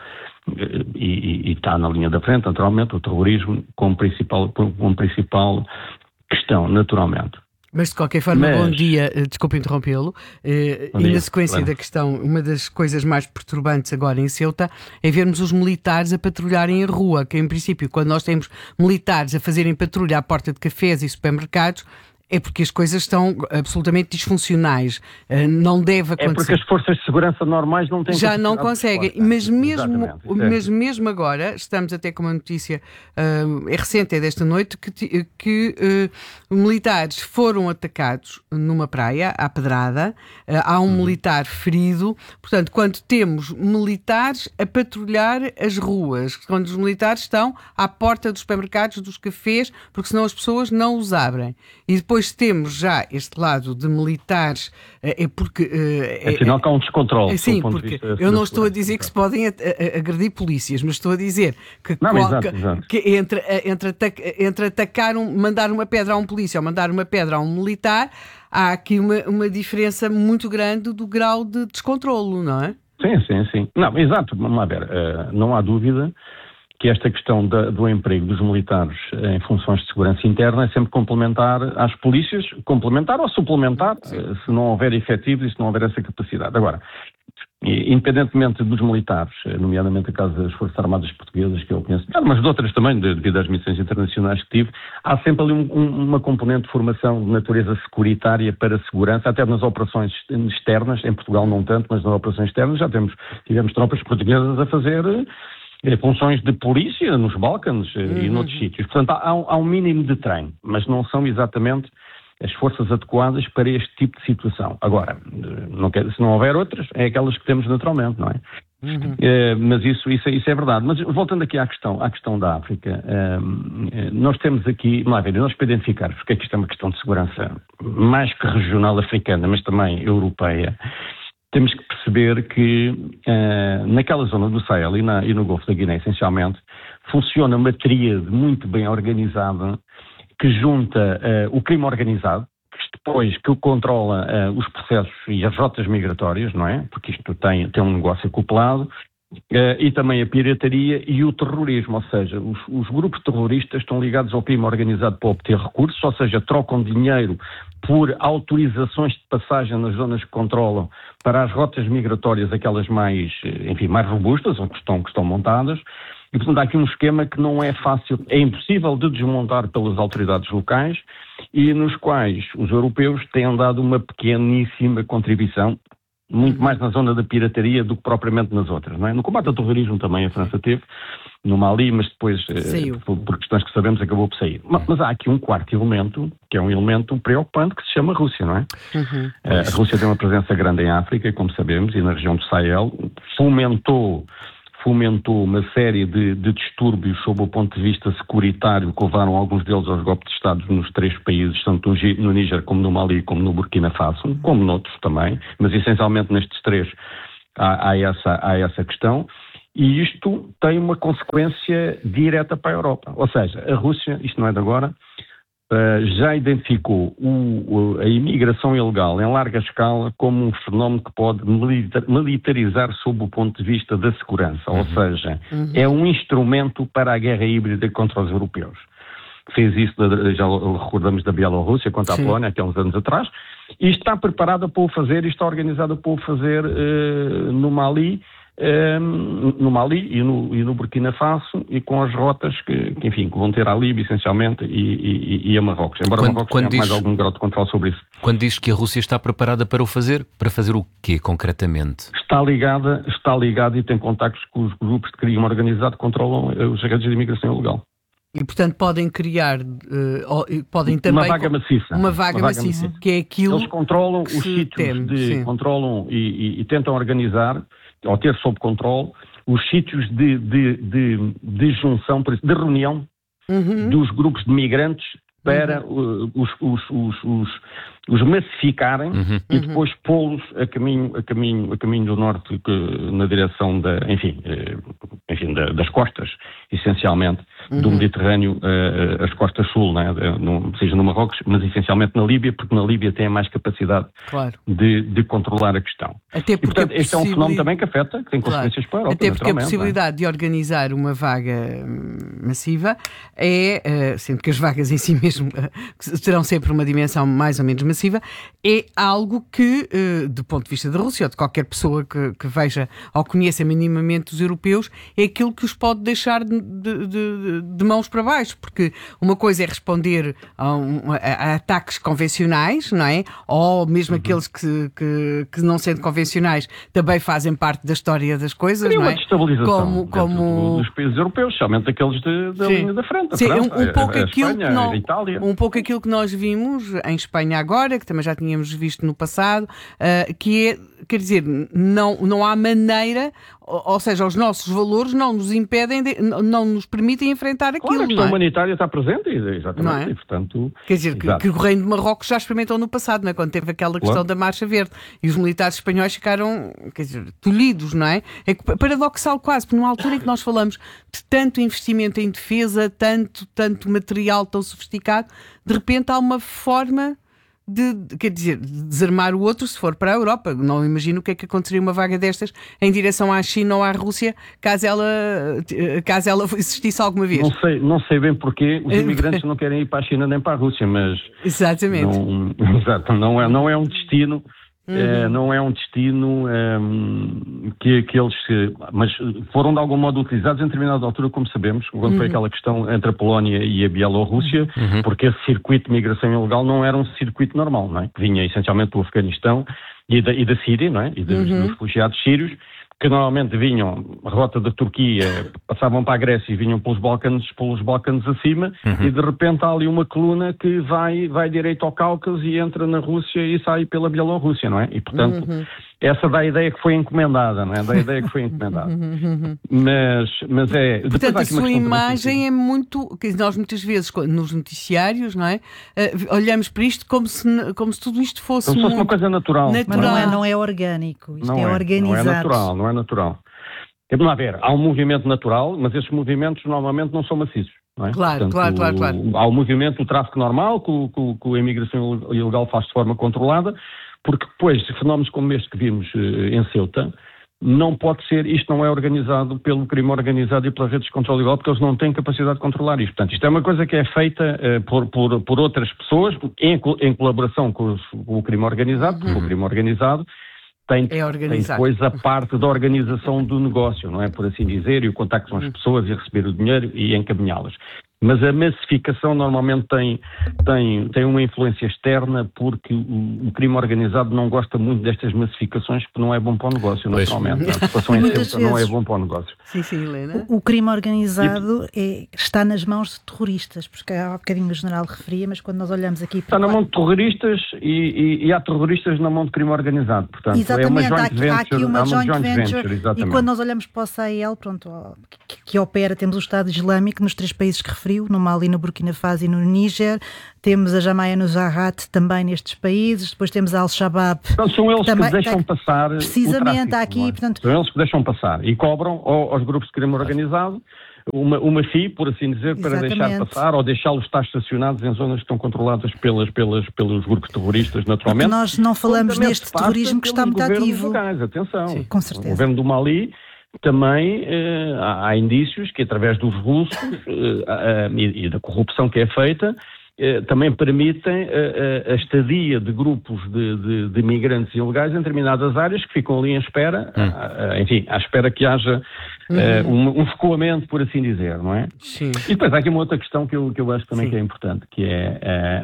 E, e, e está na linha da frente, naturalmente, o terrorismo como principal, como principal questão, naturalmente. Mas, de qualquer forma, Mas... bom dia, desculpe interrompê-lo, eh, e na sequência claro. da questão, uma das coisas mais perturbantes agora em Ceuta é vermos os militares a patrulharem a rua, que em princípio, quando nós temos militares a fazerem patrulha à porta de cafés e supermercados, é porque as coisas estão absolutamente disfuncionais. Não deve acontecer. É porque as forças de segurança normais não têm... Já não conseguem. Mas mesmo, mesmo, mesmo agora, estamos até com uma notícia, uh, é recente, é desta noite, que, que uh, militares foram atacados numa praia, à pedrada. Uh, há um hum. militar ferido. Portanto, quando temos militares a patrulhar as ruas, quando os militares estão à porta dos supermercados, dos cafés, porque senão as pessoas não os abrem. E depois temos já este lado de militares, é porque... É sinal que há um descontrole. Sim, porque de eu não estou a dizer que se podem agredir polícias, mas estou a dizer que, não, qual, exato, exato. que entre, entre, ataca, entre atacar, um, mandar uma pedra a um polícia ou mandar uma pedra a um militar, há aqui uma, uma diferença muito grande do grau de descontrolo, não é? Sim, sim, sim. Não, exato, vamos lá ver, uh, não há dúvida que esta questão da, do emprego dos militares em funções de segurança interna é sempre complementar às polícias, complementar ou suplementar, Sim. se não houver efetivos e se não houver essa capacidade. Agora, independentemente dos militares, nomeadamente a caso das Forças Armadas Portuguesas, que eu conheço, mas de outras também, devido às missões internacionais que tive, há sempre ali um, um, uma componente de formação de natureza securitária para a segurança, até nas operações externas, em Portugal não tanto, mas nas operações externas já temos, tivemos tropas portuguesas a fazer... funções de polícia nos Balcãs uhum. e noutros sítios. Portanto, há, há um mínimo de treino, mas não são exatamente as forças adequadas para este tipo de situação. Agora, não quer, se não houver outras, é aquelas que temos naturalmente, não é? Uhum. É, mas isso, isso, isso é verdade. Mas voltando aqui à questão, à questão da África, é, nós temos aqui, lá ver, nós para identificar, porque é que isto é uma questão de segurança mais que regional africana, mas também europeia, temos que perceber que é, naquela zona do Sahel e, na, e no Golfo da Guiné, essencialmente, funciona uma tríade muito bem organizada que junta uh, o crime organizado, que depois que controla uh, os processos e as rotas migratórias, não é? Porque isto tem, tem um negócio acoplado, uh, e também a pirataria e o terrorismo, ou seja, os, os grupos terroristas estão ligados ao crime organizado para obter recursos, ou seja, trocam dinheiro por autorizações de passagem nas zonas que controlam para as rotas migratórias, aquelas mais, enfim, mais robustas, ou que estão, que estão montadas. E, portanto, há aqui um esquema que não é fácil, é impossível de desmontar pelas autoridades locais e nos quais os europeus têm dado uma pequeníssima contribuição, muito mais na zona da pirataria do que propriamente nas outras, não é? No combate ao terrorismo também a França teve, no Mali, mas depois, eh, por, por questões que sabemos, acabou por sair. Mas, mas há aqui um quarto elemento, que é um elemento preocupante, que se chama Rússia, não é? Uhum. Eh, a Rússia tem uma presença grande em África, como sabemos, e na região do Sahel, fomentou fomentou uma série de, de distúrbios sob o ponto de vista securitário que levaram alguns deles aos golpes de Estado nos três países, tanto no Níger como no Mali como no Burkina Faso, como noutros também, mas essencialmente nestes três há, há, essa, há essa questão, e isto tem uma consequência direta para a Europa. Ou seja, a Rússia, isto não é de agora, Uh, já identificou o, o, a imigração ilegal em larga escala como um fenómeno que pode militar, militarizar sob o ponto de vista da segurança, uhum. ou seja, uhum. é um instrumento para a guerra híbrida contra os europeus. Fez isso, já recordamos da Bielorrússia contra Sim. a Polónia, há uns anos atrás, e está preparada para o fazer, e está organizada para o fazer uh, no Mali, Um, no Mali e no, e no Burkina Faso, e com as rotas que, que, enfim, que vão ter a Líbia, essencialmente, e, e, e a Marrocos. Embora quando, Marrocos quando tenha diz, mais algum grau de controle sobre isso. Quando diz que a Rússia está preparada para o fazer, para fazer o quê, concretamente? Está ligada, está ligada e tem contactos com os grupos de crime organizado que controlam os redes de imigração ilegal. E, portanto, podem criar, uh, podem também... Uma vaga maciça. Uma vaga, uma vaga maciça, maciça, que é aquilo Eles controlam os sítios, teme, de, controlam e, e, e tentam organizar, ou ter sob controle, os sítios de, de, de, de junção, de reunião uhum. dos grupos de migrantes para uhum. os, os, os, os, os massificarem uhum. e depois pô-los a caminho, a, caminho, a caminho do norte, que, na direção da, enfim, enfim da, das costas, essencialmente, uhum. do Mediterrâneo, uh, as costas sul, né? no, seja no Marrocos, mas essencialmente na Líbia, porque na Líbia tem mais capacidade claro. de, de controlar a questão. Até porque e, portanto, este é um fenómeno também que afeta, que tem claro. consequências para a Europa. Até porque a possibilidade é? de organizar uma vaga massiva é, uh, sendo que as vagas em si mesmo uh, terão sempre uma dimensão mais ou menos massiva, é algo que, uh, do ponto de vista da Rússia, ou de qualquer pessoa que, que veja ou conheça minimamente os europeus, é aquilo que os pode deixar de, de, de, de mãos para baixo, porque uma coisa é responder a, um, a, a ataques convencionais, não é? Ou mesmo uhum. aqueles que, que, que não sendo convencionais também fazem parte da história das coisas, Seria não é? uma destabilização como, como... dos países europeus, somente aqueles de, da Sim. linha da frente, a Sim, França, um, um pouco a, a aquilo Espanha, que nós, a Itália. Um pouco aquilo que nós vimos em Espanha agora, que também já tínhamos visto no passado, uh, que é, quer dizer, não, não há maneira, ou, ou seja, os nossos valores não nos impedem, de, não nos permitem enfrentar aquilo. Claro, a questão não é? humanitária está presente, exatamente, não é? E, portanto... Quer dizer, que, que o Reino de Marrocos já experimentou no passado, não é? Quando teve aquela questão claro. da Marcha Verde, e os militares espanhóis ficaram, quer dizer, tolhidos, não é? É paradoxal quase, porque numa altura em que nós falamos de tanto investimento em defesa, tanto, tanto material tão sofisticado, de repente há uma forma de, quer dizer, de desarmar o outro se for para a Europa. Não imagino o que é que aconteceria uma vaga destas em direção à China ou à Rússia, caso ela, caso ela existisse alguma vez. Não sei, não sei bem porquê os imigrantes não querem ir para a China nem para a Rússia, mas... Exatamente. Não, exato, não, é, não é um destino... Uhum. É, não é um destino um, que, que eles... Mas foram de algum modo utilizados em determinada altura, como sabemos, quando uhum. foi aquela questão entre a Polónia e a Bielorrússia, uhum. porque esse circuito de migração ilegal não era um circuito normal, não é? Que vinha essencialmente do Afeganistão e da, e da Síria, não é? E dos, uhum. dos refugiados sírios, que normalmente vinham, a rota da Turquia, passavam para a Grécia e vinham pelos Balcãs, pelos Balcãs acima, uhum. e de repente há ali uma coluna que vai, vai direito ao Cáucaso e entra na Rússia e sai pela Bielorrússia, não é? E portanto, uhum. essa dá a ideia que foi encomendada, não é? Da ideia que foi encomendada. mas, mas é... Portanto, a sua imagem é muito... Que nós muitas vezes, nos noticiários, não é? Uh, olhamos para isto como se, como se tudo isto fosse... Como se fosse uma coisa natural. natural. Mas não é, não é orgânico, isto não é, é organizado. Não é natural, não é natural. Vamos lá ver, há um movimento natural, mas esses movimentos normalmente não são maciços. Não é? Claro, Portanto, claro, claro, claro. Há o movimento, o tráfico normal, que, que, que a imigração ilegal faz de forma controlada, porque depois, fenómenos como este que vimos eh, em Ceuta, não pode ser, isto não é organizado pelo crime organizado e pelas redes de controle ilegal, porque eles não têm capacidade de controlar isto. Portanto, isto é uma coisa que é feita eh, por, por, por outras pessoas, em, em colaboração com, os, com o crime organizado, porque uhum. o crime organizado Tem, é tem depois a parte da organização do negócio, não é? Por assim dizer, e o contacto com as pessoas e receber o dinheiro e encaminhá-las. Mas a massificação normalmente tem, tem, tem uma influência externa, porque o, o crime organizado não gosta muito destas massificações, porque não é bom para o negócio, naturalmente. A situação em Ceuta não é bom para o negócio. Sim, sim, Helena. O, o crime organizado e... é, está nas mãos de terroristas, porque há bocadinho o general referia, mas quando nós olhamos aqui... Está na mão de terroristas e, e, e há terroristas na mão de crime organizado, portanto. Exatamente, é uma joint há, venture, há aqui uma, há uma joint, joint venture, venture e quando nós olhamos para o Sahel, pronto, que, que opera, temos o Estado Islâmico nos três países que referiu, no Mali, no Burkina Faso e no Níger, temos a Jamaia no Zahat também nestes países, depois temos a Al-Shabaab. Então são eles também, que deixam tá, passar precisamente, o tráfico, há aqui, é? portanto... São eles que deixam passar e cobram aos grupos de crime organizado uma, uma F I I, por assim dizer, para Exatamente. deixar passar ou deixá-los estar estacionados em zonas que estão controladas pelas, pelas, pelos grupos terroristas, naturalmente. Porque nós não falamos neste terrorismo que está muito ativo. Locais, atenção. Sim, com certeza. O governo do Mali também eh, há, há indícios que, através dos russos eh, eh, e, e da corrupção que é feita, eh, também permitem eh, a estadia de grupos de, de, de migrantes ilegais em determinadas áreas que ficam ali em espera, hum. a, a, enfim, à espera que haja eh, um, um escoamento, por assim dizer, não é? Sim. E depois há aqui uma outra questão que eu, que eu acho também Sim. que é importante, que é... Eh,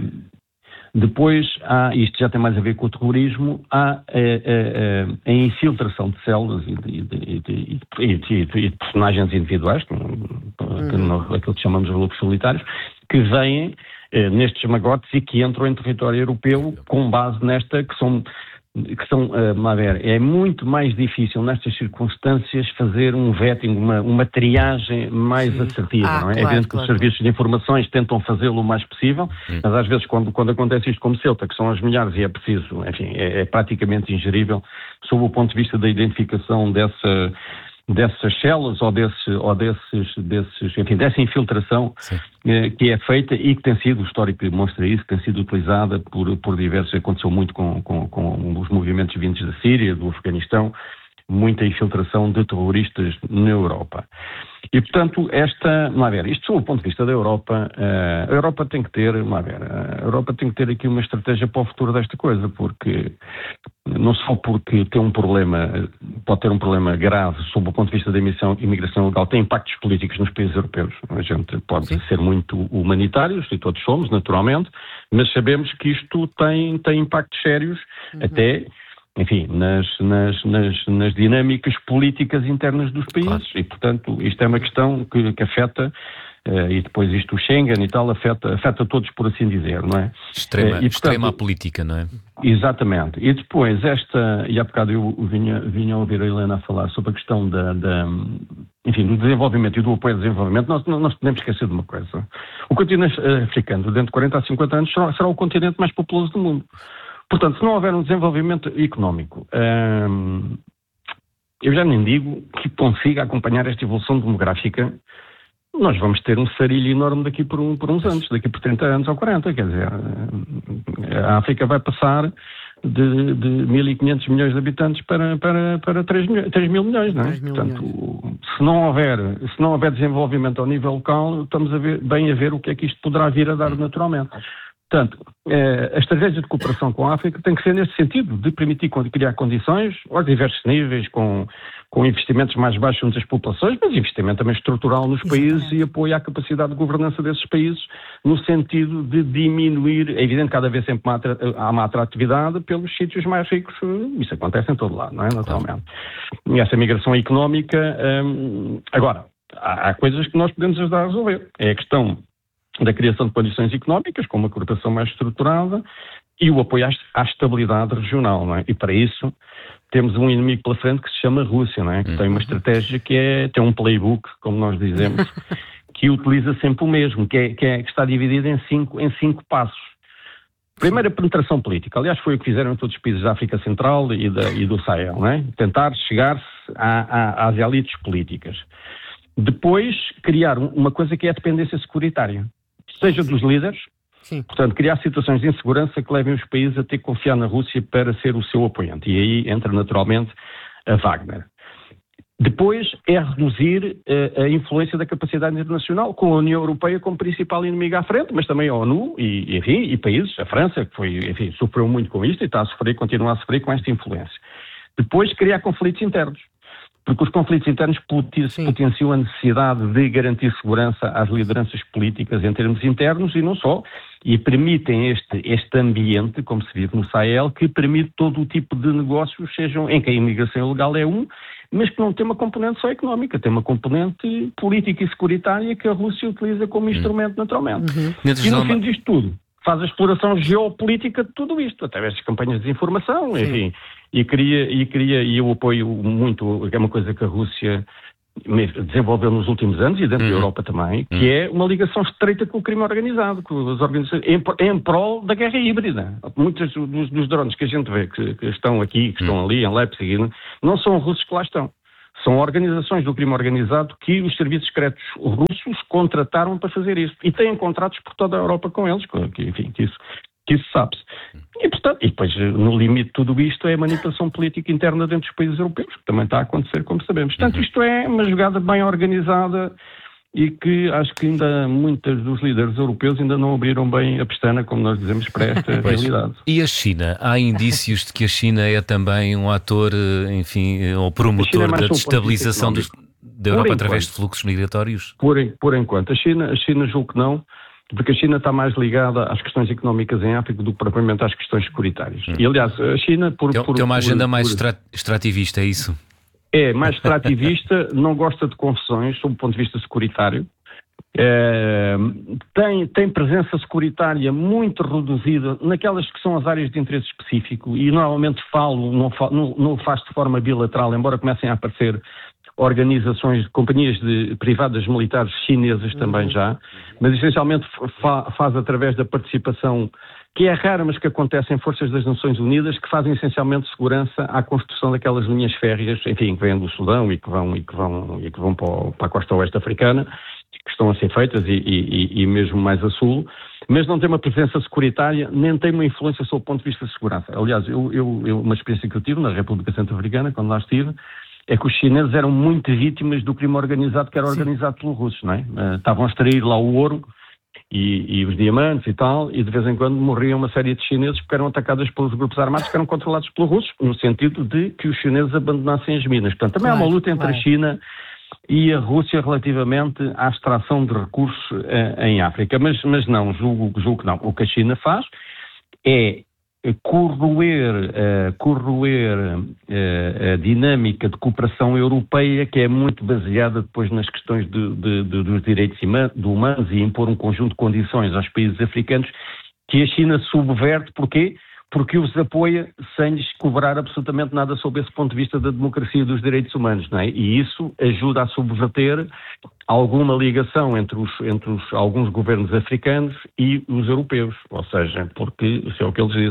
Depois, há, isto já tem mais a ver com o terrorismo, há a, a, a, a infiltração de células e de, de, de, de, de, de personagens individuais, que, que, aquilo que chamamos de grupos solitários, que vêm eh, nestes magotes e que entram em território europeu com base nesta, que são... que são, uh, a ver, é muito mais difícil nestas circunstâncias fazer um vetting, uma, uma triagem mais Sim. assertiva, ah, não é? Claro, é evidente que claro. Os serviços de informações tentam fazê-lo o mais possível, Sim. mas às vezes quando, quando acontece isto como Ceuta, que são as milhares e é preciso, enfim, é, é praticamente ingerível sob o ponto de vista da identificação dessa... dessas células ou, desse, ou desses, desses, enfim, dessa infiltração eh, que é feita e que tem sido, o histórico demonstra isso, que tem sido utilizada por, por diversos, aconteceu muito com, com, com os movimentos vindos da Síria, do Afeganistão, muita infiltração de terroristas na Europa. E, portanto, esta, vamos ver, isto sob o ponto de vista da Europa, uh, a Europa tem que ter, vamos ver, a Europa tem que ter aqui uma estratégia para o futuro desta coisa, porque não só porque tem um problema, pode ter um problema grave sob o ponto de vista da imigração, imigração ilegal, tem impactos políticos nos países europeus. A gente pode Sim. ser muito humanitários, e todos somos, naturalmente, mas sabemos que isto tem, tem impactos sérios, uhum. até... enfim, nas, nas, nas, nas dinâmicas políticas internas dos países. Claro. E, portanto, isto é uma questão que, que afeta, uh, e depois isto o Schengen e tal, afeta, afeta todos, por assim dizer, não é? Extrema, uh, e, portanto, extrema a política, não é? Exatamente. E depois esta, e há bocado eu vinha, vinha a ouvir a Helena a falar sobre a questão da, da enfim, do desenvolvimento e do apoio ao desenvolvimento, nós não nos podemos esquecer de uma coisa. O continente africano, dentro de quarenta a cinquenta anos, será, será o continente mais populoso do mundo. Portanto, se não houver um desenvolvimento económico, hum, eu já nem digo que consiga acompanhar esta evolução demográfica, nós vamos ter um sarilho enorme daqui por, um, por uns anos, daqui por trinta anos ou quarenta, quer dizer, a África vai passar de, de mil e quinhentos milhões de habitantes para, para, para três mil milhões, não é? Portanto, milhões. Se não houver, se não houver desenvolvimento ao nível local, estamos a ver, bem a ver o que é que isto poderá vir a dar naturalmente. Portanto, eh, a estratégia de cooperação com a África tem que ser nesse sentido, de permitir criar condições aos diversos níveis, com, com investimentos mais baixos entre as populações, mas investimento também estrutural nos Exatamente. países e apoio à capacidade de governança desses países, no sentido de diminuir, é evidente, cada vez sempre há uma atratividade pelos sítios mais ricos, isso acontece em todo lado, não é? Naturalmente. E essa migração económica, hum, agora, há, há coisas que nós podemos ajudar a resolver. É a questão da criação de condições económicas, com uma cooperação mais estruturada, e o apoio à estabilidade regional, não é? E para isso temos um inimigo pela frente que se chama Rússia, não é? Que tem uma estratégia que é, tem um playbook, como nós dizemos, que utiliza sempre o mesmo, que, é, que, é, que está dividido em cinco, em cinco passos. Primeiro, a penetração política. Aliás, foi o que fizeram em todos os países da África Central e, da, e do Sahel, não é? Tentar chegar-se a, a, às elites políticas. Depois, criar uma coisa que é a dependência securitária. Seja dos líderes, Sim. portanto, criar situações de insegurança que levem os países a ter que confiar na Rússia para ser o seu apoiante. E aí entra naturalmente a Wagner. Depois é reduzir uh, a influência da capacidade internacional, com a União Europeia como principal inimigo à frente, mas também a ONU e, enfim, e países, a França, que foi, enfim, sofreu muito com isto e está a sofrer, continua a sofrer com esta influência. Depois criar conflitos internos. Porque os conflitos internos potenciam a necessidade de garantir segurança às lideranças políticas em termos internos e não só, e permitem este, este ambiente, como se vive no Sahel, que permite todo o tipo de negócios, sejam em que a imigração ilegal é um, mas que não tem uma componente só económica, tem uma componente política e securitária que a Rússia utiliza como instrumento naturalmente. Uhum. E no fim disto tudo, faz a exploração geopolítica de tudo isto, através das campanhas de desinformação, Sim. enfim, e queria, e queria, e eu apoio muito, é uma coisa que a Rússia desenvolveu nos últimos anos, e dentro uhum. da Europa também, que uhum. é uma ligação estreita com o crime organizado, com as organizações, em, em prol da guerra híbrida. Muitos dos, dos drones que a gente vê, que, que estão aqui, que estão uhum. ali, em Leipzig, não são russos que lá estão. São organizações do crime organizado que os serviços secretos russos contrataram para fazer isso. E têm contratos por toda a Europa com eles, que, enfim, que isso, que isso sabe-se. E, portanto, e depois, no limite de tudo isto, é a manipulação política interna dentro dos países europeus, que também está a acontecer, como sabemos. Portanto, isto é uma jogada bem organizada e que acho que ainda muitos dos líderes europeus ainda não abriram bem a pestana, como nós dizemos, para esta pois. realidade. E a China? Há indícios de que a China é também um ator, enfim, ou promotor é da destabilização dos, da Europa através de fluxos migratórios? Por, por enquanto. A China, a China julgo que não, porque a China está mais ligada às questões económicas em África do que propriamente às questões securitárias. Hum. E, aliás, a China... Por, tem, por, tem uma por, agenda por, mais por, extrativista, é isso? É, mais extrativista, não gosta de confusões, sob o ponto de vista securitário. É, tem, tem presença securitária muito reduzida naquelas que são as áreas de interesse específico e normalmente falo, não, não, não faz de forma bilateral, embora comecem a aparecer organizações, companhias de, privadas militares chinesas também já, mas essencialmente fa, faz através da participação, que é rara, mas que acontece em forças das Nações Unidas, que fazem essencialmente segurança à construção daquelas linhas férreas, enfim, que vêm do Sudão e que vão, e que vão, e que vão para, o, para a costa oeste africana, que estão a ser feitas e, e, e mesmo mais a sul, mas não tem uma presença securitária, nem tem uma influência sob o ponto de vista de segurança. Aliás, eu, eu, eu, uma experiência que eu tive na República Centro-Africana, quando lá estive, é que os chineses eram muito vítimas do crime organizado que era organizado pelos russos, não é? Uh, estavam a extrair lá o ouro e, e os diamantes e tal, e de vez em quando morriam uma série de chineses porque eram atacados pelos grupos armados que eram controlados pelos russos, no sentido de que os chineses abandonassem as minas. Portanto, também claro, há uma luta entre claro. a China e a Rússia relativamente à extração de recursos uh, em África. Mas, mas não, julgo, julgo que não. O que a China faz é corroer, uh, corroer uh, a dinâmica de cooperação europeia, que é muito baseada depois nas questões de, de, de, dos direitos humanos e impor um conjunto de condições aos países africanos que a China subverte. Porquê? Porque os apoia sem lhes cobrar absolutamente nada sob esse ponto de vista da democracia e dos direitos humanos, não é? E isso ajuda a subverter alguma ligação entre, os, entre os, alguns governos africanos e os europeus. Ou seja, porque, isso é o que eles dizem,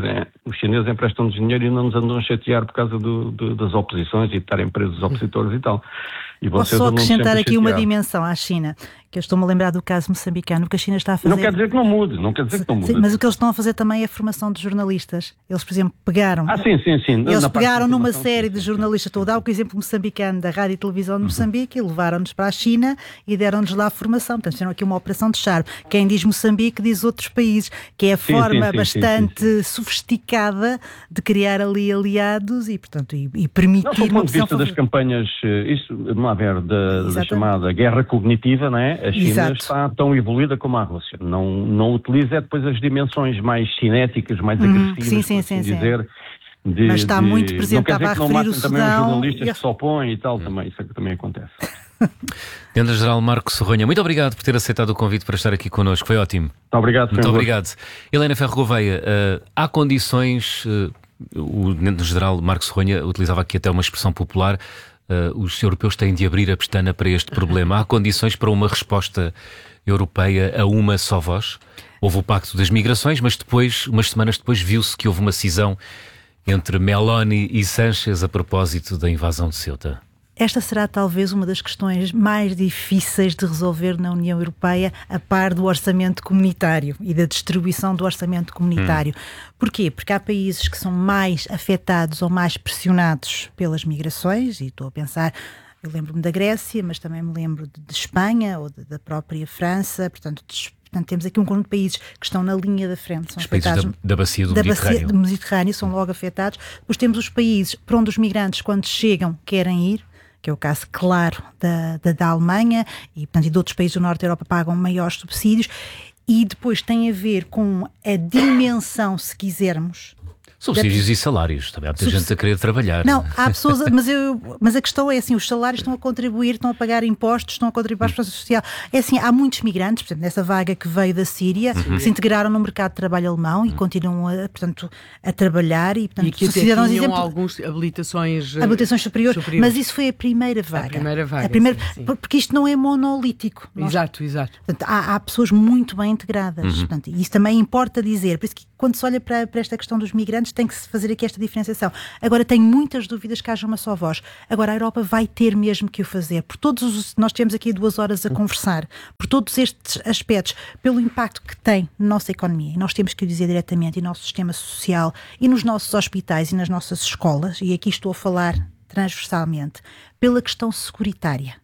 os chineses emprestam-nos dinheiro e não nos andam a chatear por causa do, do, das oposições e de estarem presos os opositores e tal. E Posso só acrescentar aqui uma dimensão à China, que eu estou-me a lembrar do caso moçambicano, que a China está a fazer... Não quer dizer que não mude, não quer dizer que não mude. Sim, mas o que eles estão a fazer também é a formação de jornalistas. Eles, por exemplo, pegaram... Ah, sim, sim, sim. Eles pegaram numa série de jornalistas, estou a dar o exemplo moçambicano da Rádio e Televisão de Moçambique, uhum. e levaram-nos para a China e deram-nos lá a formação. Portanto, fizeram aqui uma operação de charme. Quem diz Moçambique diz outros países, que é a sim, forma sim, sim, bastante sim, sim, sim. sofisticada de criar ali aliados e, portanto, e, e permitir... Não, do ponto de vista das campanhas, isso, vamos lá ver, da, da chamada guerra cognitiva, não é? A China Exato. Está tão evoluída como a Rússia. Não, não utiliza depois as dimensões mais cinéticas, mais hum, agressivas, sim, sim, sim, assim dizer. De, Mas está de, muito presente, estava a referir o Sudão. Também os jornalistas que se opõem e tal, também, isso é que também acontece. Tenente-Geral Marco Serronha, muito obrigado por ter aceitado o convite para estar aqui connosco, foi ótimo. Muito obrigado. Muito obrigado. Helena Ferro Gouveia, uh, há condições, uh, o Tenente-Geral Marco Serronha utilizava aqui até uma expressão popular, uh, os europeus têm de abrir a pestana para este problema. Há condições para uma resposta europeia a uma só voz? Houve o Pacto das Migrações, mas depois, umas semanas depois, viu-se que houve uma cisão entre Meloni e Sánchez a propósito da invasão de Ceuta. Esta será talvez uma das questões mais difíceis de resolver na União Europeia, a par do orçamento comunitário e da distribuição do orçamento comunitário. Hum. Porquê? Porque há países que são mais afetados ou mais pressionados pelas migrações, e estou a pensar, eu lembro-me da Grécia, mas também me lembro de, de Espanha ou de, da própria França, portanto, de, Portanto, temos aqui um conjunto de países que estão na linha da frente. São os países da, da bacia do da Mediterrâneo. Bacia do Mediterrâneo são logo afetados. Depois temos os países para onde os migrantes, quando chegam, querem ir, que é o caso, claro, da, da, da Alemanha e, portanto, e de outros países do Norte da Europa pagam maiores subsídios. E depois tem a ver com a dimensão, se quisermos... Subsídios da... e salários, também há muita Subs... gente a querer trabalhar. Não, há pessoas, mas, eu, mas a questão é assim, os salários estão a contribuir, estão a pagar impostos, estão a contribuir para a segurança social. É assim, há muitos migrantes, portanto, nessa vaga que veio da Síria, uhum. que se integraram no mercado de trabalho alemão e uhum. continuam a, portanto, a trabalhar. E, portanto, e que até tinham exemplo, alguns habilitações, habilitações superiores, superiores, mas isso foi a primeira vaga. A primeira vaga, a primeira, sim, sim. Porque isto não é monolítico. Exato, Nós, exato. Portanto, há, há pessoas muito bem integradas. Uhum. Portanto, e isso também importa dizer. Por isso que quando se olha para, para esta questão dos migrantes, tem que se fazer aqui esta diferenciação. Agora, tenho muitas dúvidas que haja uma só voz. Agora, a Europa vai ter mesmo que o fazer. Por todos os... Nós temos aqui duas horas a conversar. Por todos estes aspectos, pelo impacto que tem na nossa economia, e nós temos que o dizer diretamente, e no nosso sistema social, e nos nossos hospitais, e nas nossas escolas, e aqui estou a falar transversalmente, pela questão securitária.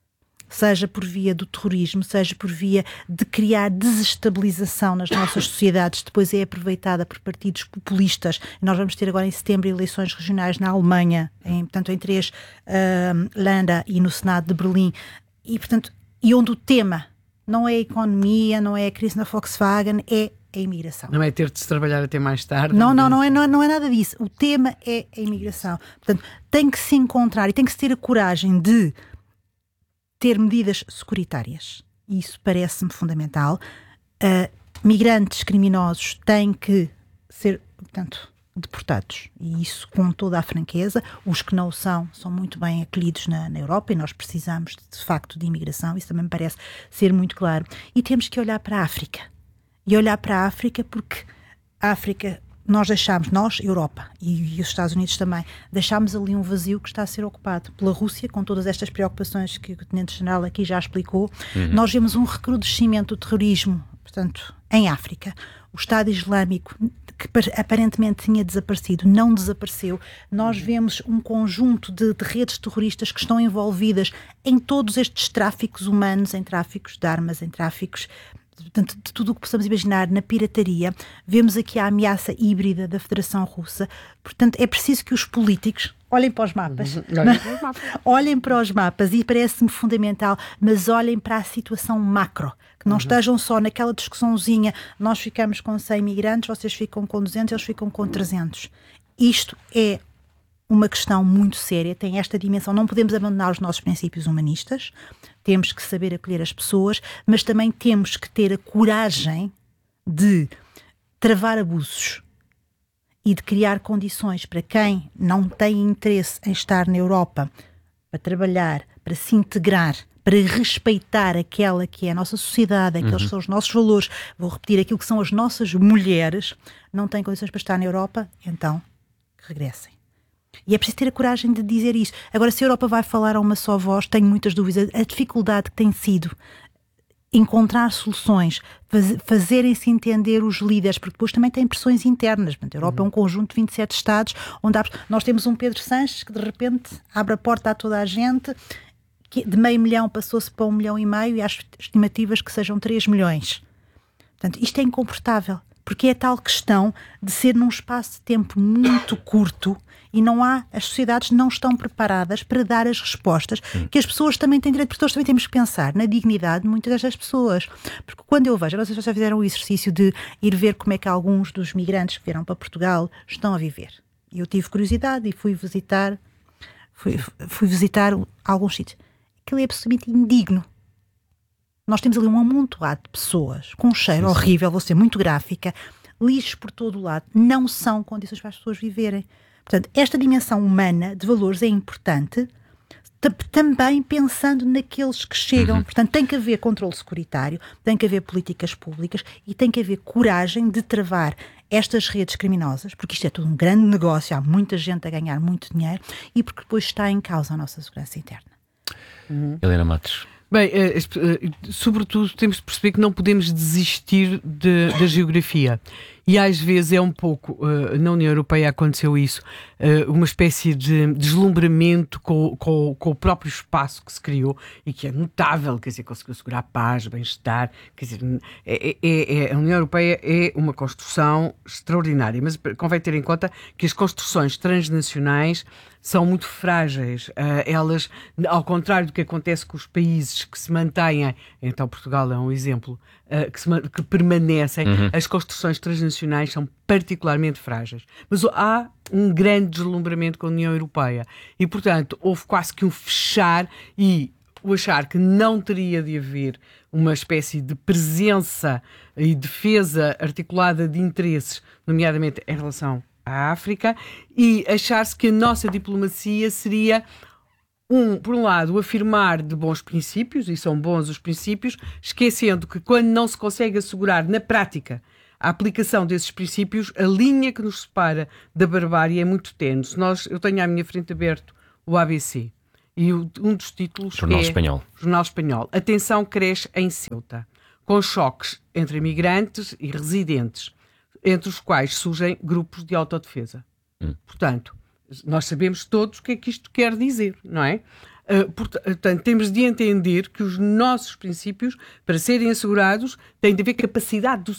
Seja por via do terrorismo, seja por via de criar desestabilização nas nossas sociedades, depois é aproveitada por partidos populistas. Nós vamos ter agora em setembro eleições regionais na Alemanha, em, portanto em três uh, Länder e no Senado de Berlim, e, portanto, e onde o tema não é a economia, não é a crise na Volkswagen, é a imigração. Não é ter de se trabalhar até mais tarde. Não, não, não é, não, é, não é nada disso. O tema é a imigração. Portanto, tem que se encontrar e tem que se ter a coragem de ter medidas securitárias. Isso parece-me fundamental. Uh, migrantes criminosos têm que ser, portanto, deportados. E isso com toda a franqueza. Os que não o são, são muito bem acolhidos na, na Europa e nós precisamos, de facto, de imigração. Isso também me parece ser muito claro. E temos que olhar para a África. E olhar para a África porque a África... Nós deixámos, nós, Europa e, e os Estados Unidos também, deixámos ali um vazio que está a ser ocupado pela Rússia, com todas estas preocupações que o Tenente-General aqui já explicou. Uhum. Nós vemos um recrudescimento do terrorismo, portanto, em África. O Estado Islâmico, que aparentemente tinha desaparecido, não desapareceu. Nós vemos um conjunto de, de redes terroristas que estão envolvidas em todos estes tráficos humanos, em tráficos de armas, em tráficos... Portanto, de tudo o que possamos imaginar na pirataria. Vemos aqui a ameaça híbrida da Federação Russa. Portanto, é preciso que os políticos olhem para os mapas. Uhum. Olhem para os mapas. Olhem para os mapas e parece-me fundamental, mas olhem para a situação macro. Que não uhum. estejam só naquela discussãozinha, nós ficamos com cem migrantes, vocês ficam com duzentos, eles ficam com trezentos. Isto é uma questão muito séria, tem esta dimensão. Não podemos abandonar os nossos princípios humanistas, temos que saber acolher as pessoas, mas também temos que ter a coragem de travar abusos e de criar condições para quem não tem interesse em estar na Europa, para trabalhar, para se integrar, para respeitar aquela que é a nossa sociedade, aqueles que são os nossos valores, vou repetir, aquilo que são as nossas mulheres, não têm condições para estar na Europa, então que regressem. E é preciso ter a coragem de dizer isso. Agora, se a Europa vai falar a uma só voz, tenho muitas dúvidas. A dificuldade que tem sido encontrar soluções, faz, fazerem-se entender os líderes, porque depois também tem pressões internas. A Europa uhum. é um conjunto de vinte e sete Estados, onde há, nós temos um Pedro Sanches que de repente abre a porta a toda a gente, que de meio milhão passou-se para um milhão e meio e há estimativas que sejam três milhões. Portanto, isto é incomportável, porque é a tal questão de ser num espaço de tempo muito curto e não há, as sociedades não estão preparadas para dar as respostas hum. que as pessoas também têm direito, porque nós também temos que pensar na dignidade de muitas destas pessoas. Porque quando eu vejo, não sei se vocês já fizeram o exercício de ir ver como é que alguns dos migrantes que vieram para Portugal estão a viver. E eu tive curiosidade e fui visitar, fui, fui visitar alguns sítios. Aquilo é absolutamente indigno. Nós temos ali um amontoado de pessoas com um cheiro sim, sim. horrível, vou ser muito gráfica, lixos por todo o lado, não são condições para as pessoas viverem. Portanto, esta dimensão humana de valores é importante, t- também pensando naqueles que chegam. Uhum. Portanto, tem que haver controle securitário, tem que haver políticas públicas e tem que haver coragem de travar estas redes criminosas, porque isto é tudo um grande negócio, há muita gente a ganhar muito dinheiro e porque depois está em causa a nossa segurança interna. Uhum. Helena Matos. Bem, eh, eh, sobretudo temos de perceber que não podemos desistir de, da geografia. E às vezes é um pouco, uh, na União Europeia aconteceu isso, uh, uma espécie de deslumbramento com, com, com o próprio espaço que se criou e que é notável, quer dizer, conseguiu assegurar paz, bem-estar, quer dizer, é, é, é, a União Europeia é uma construção extraordinária, mas convém ter em conta que as construções transnacionais são muito frágeis. Uh, elas, ao contrário do que acontece com os países que se mantêm, então Portugal é um exemplo, uh, que, se, que permanecem, uhum. as construções transnacionais são particularmente frágeis. Mas há um grande deslumbramento com a União Europeia e, portanto, houve quase que um fechar e o achar que não teria de haver uma espécie de presença e defesa articulada de interesses, nomeadamente em relação à África, e achar-se que a nossa diplomacia seria, um, por um lado, afirmar de bons princípios, e são bons os princípios, esquecendo que quando não se consegue assegurar na prática a aplicação desses princípios, a linha que nos separa da barbárie é muito tênue. Nós, eu tenho à minha frente aberto o A B C, e o, um dos títulos Jornal é Espanhol. Jornal Espanhol. A tensão cresce em Ceuta, com choques entre imigrantes e residentes, entre os quais surgem grupos de autodefesa. Hum. Portanto, nós sabemos todos o que é que isto quer dizer, não é? Uh, portanto, temos de entender que os nossos princípios, para serem assegurados, têm de haver capacidade do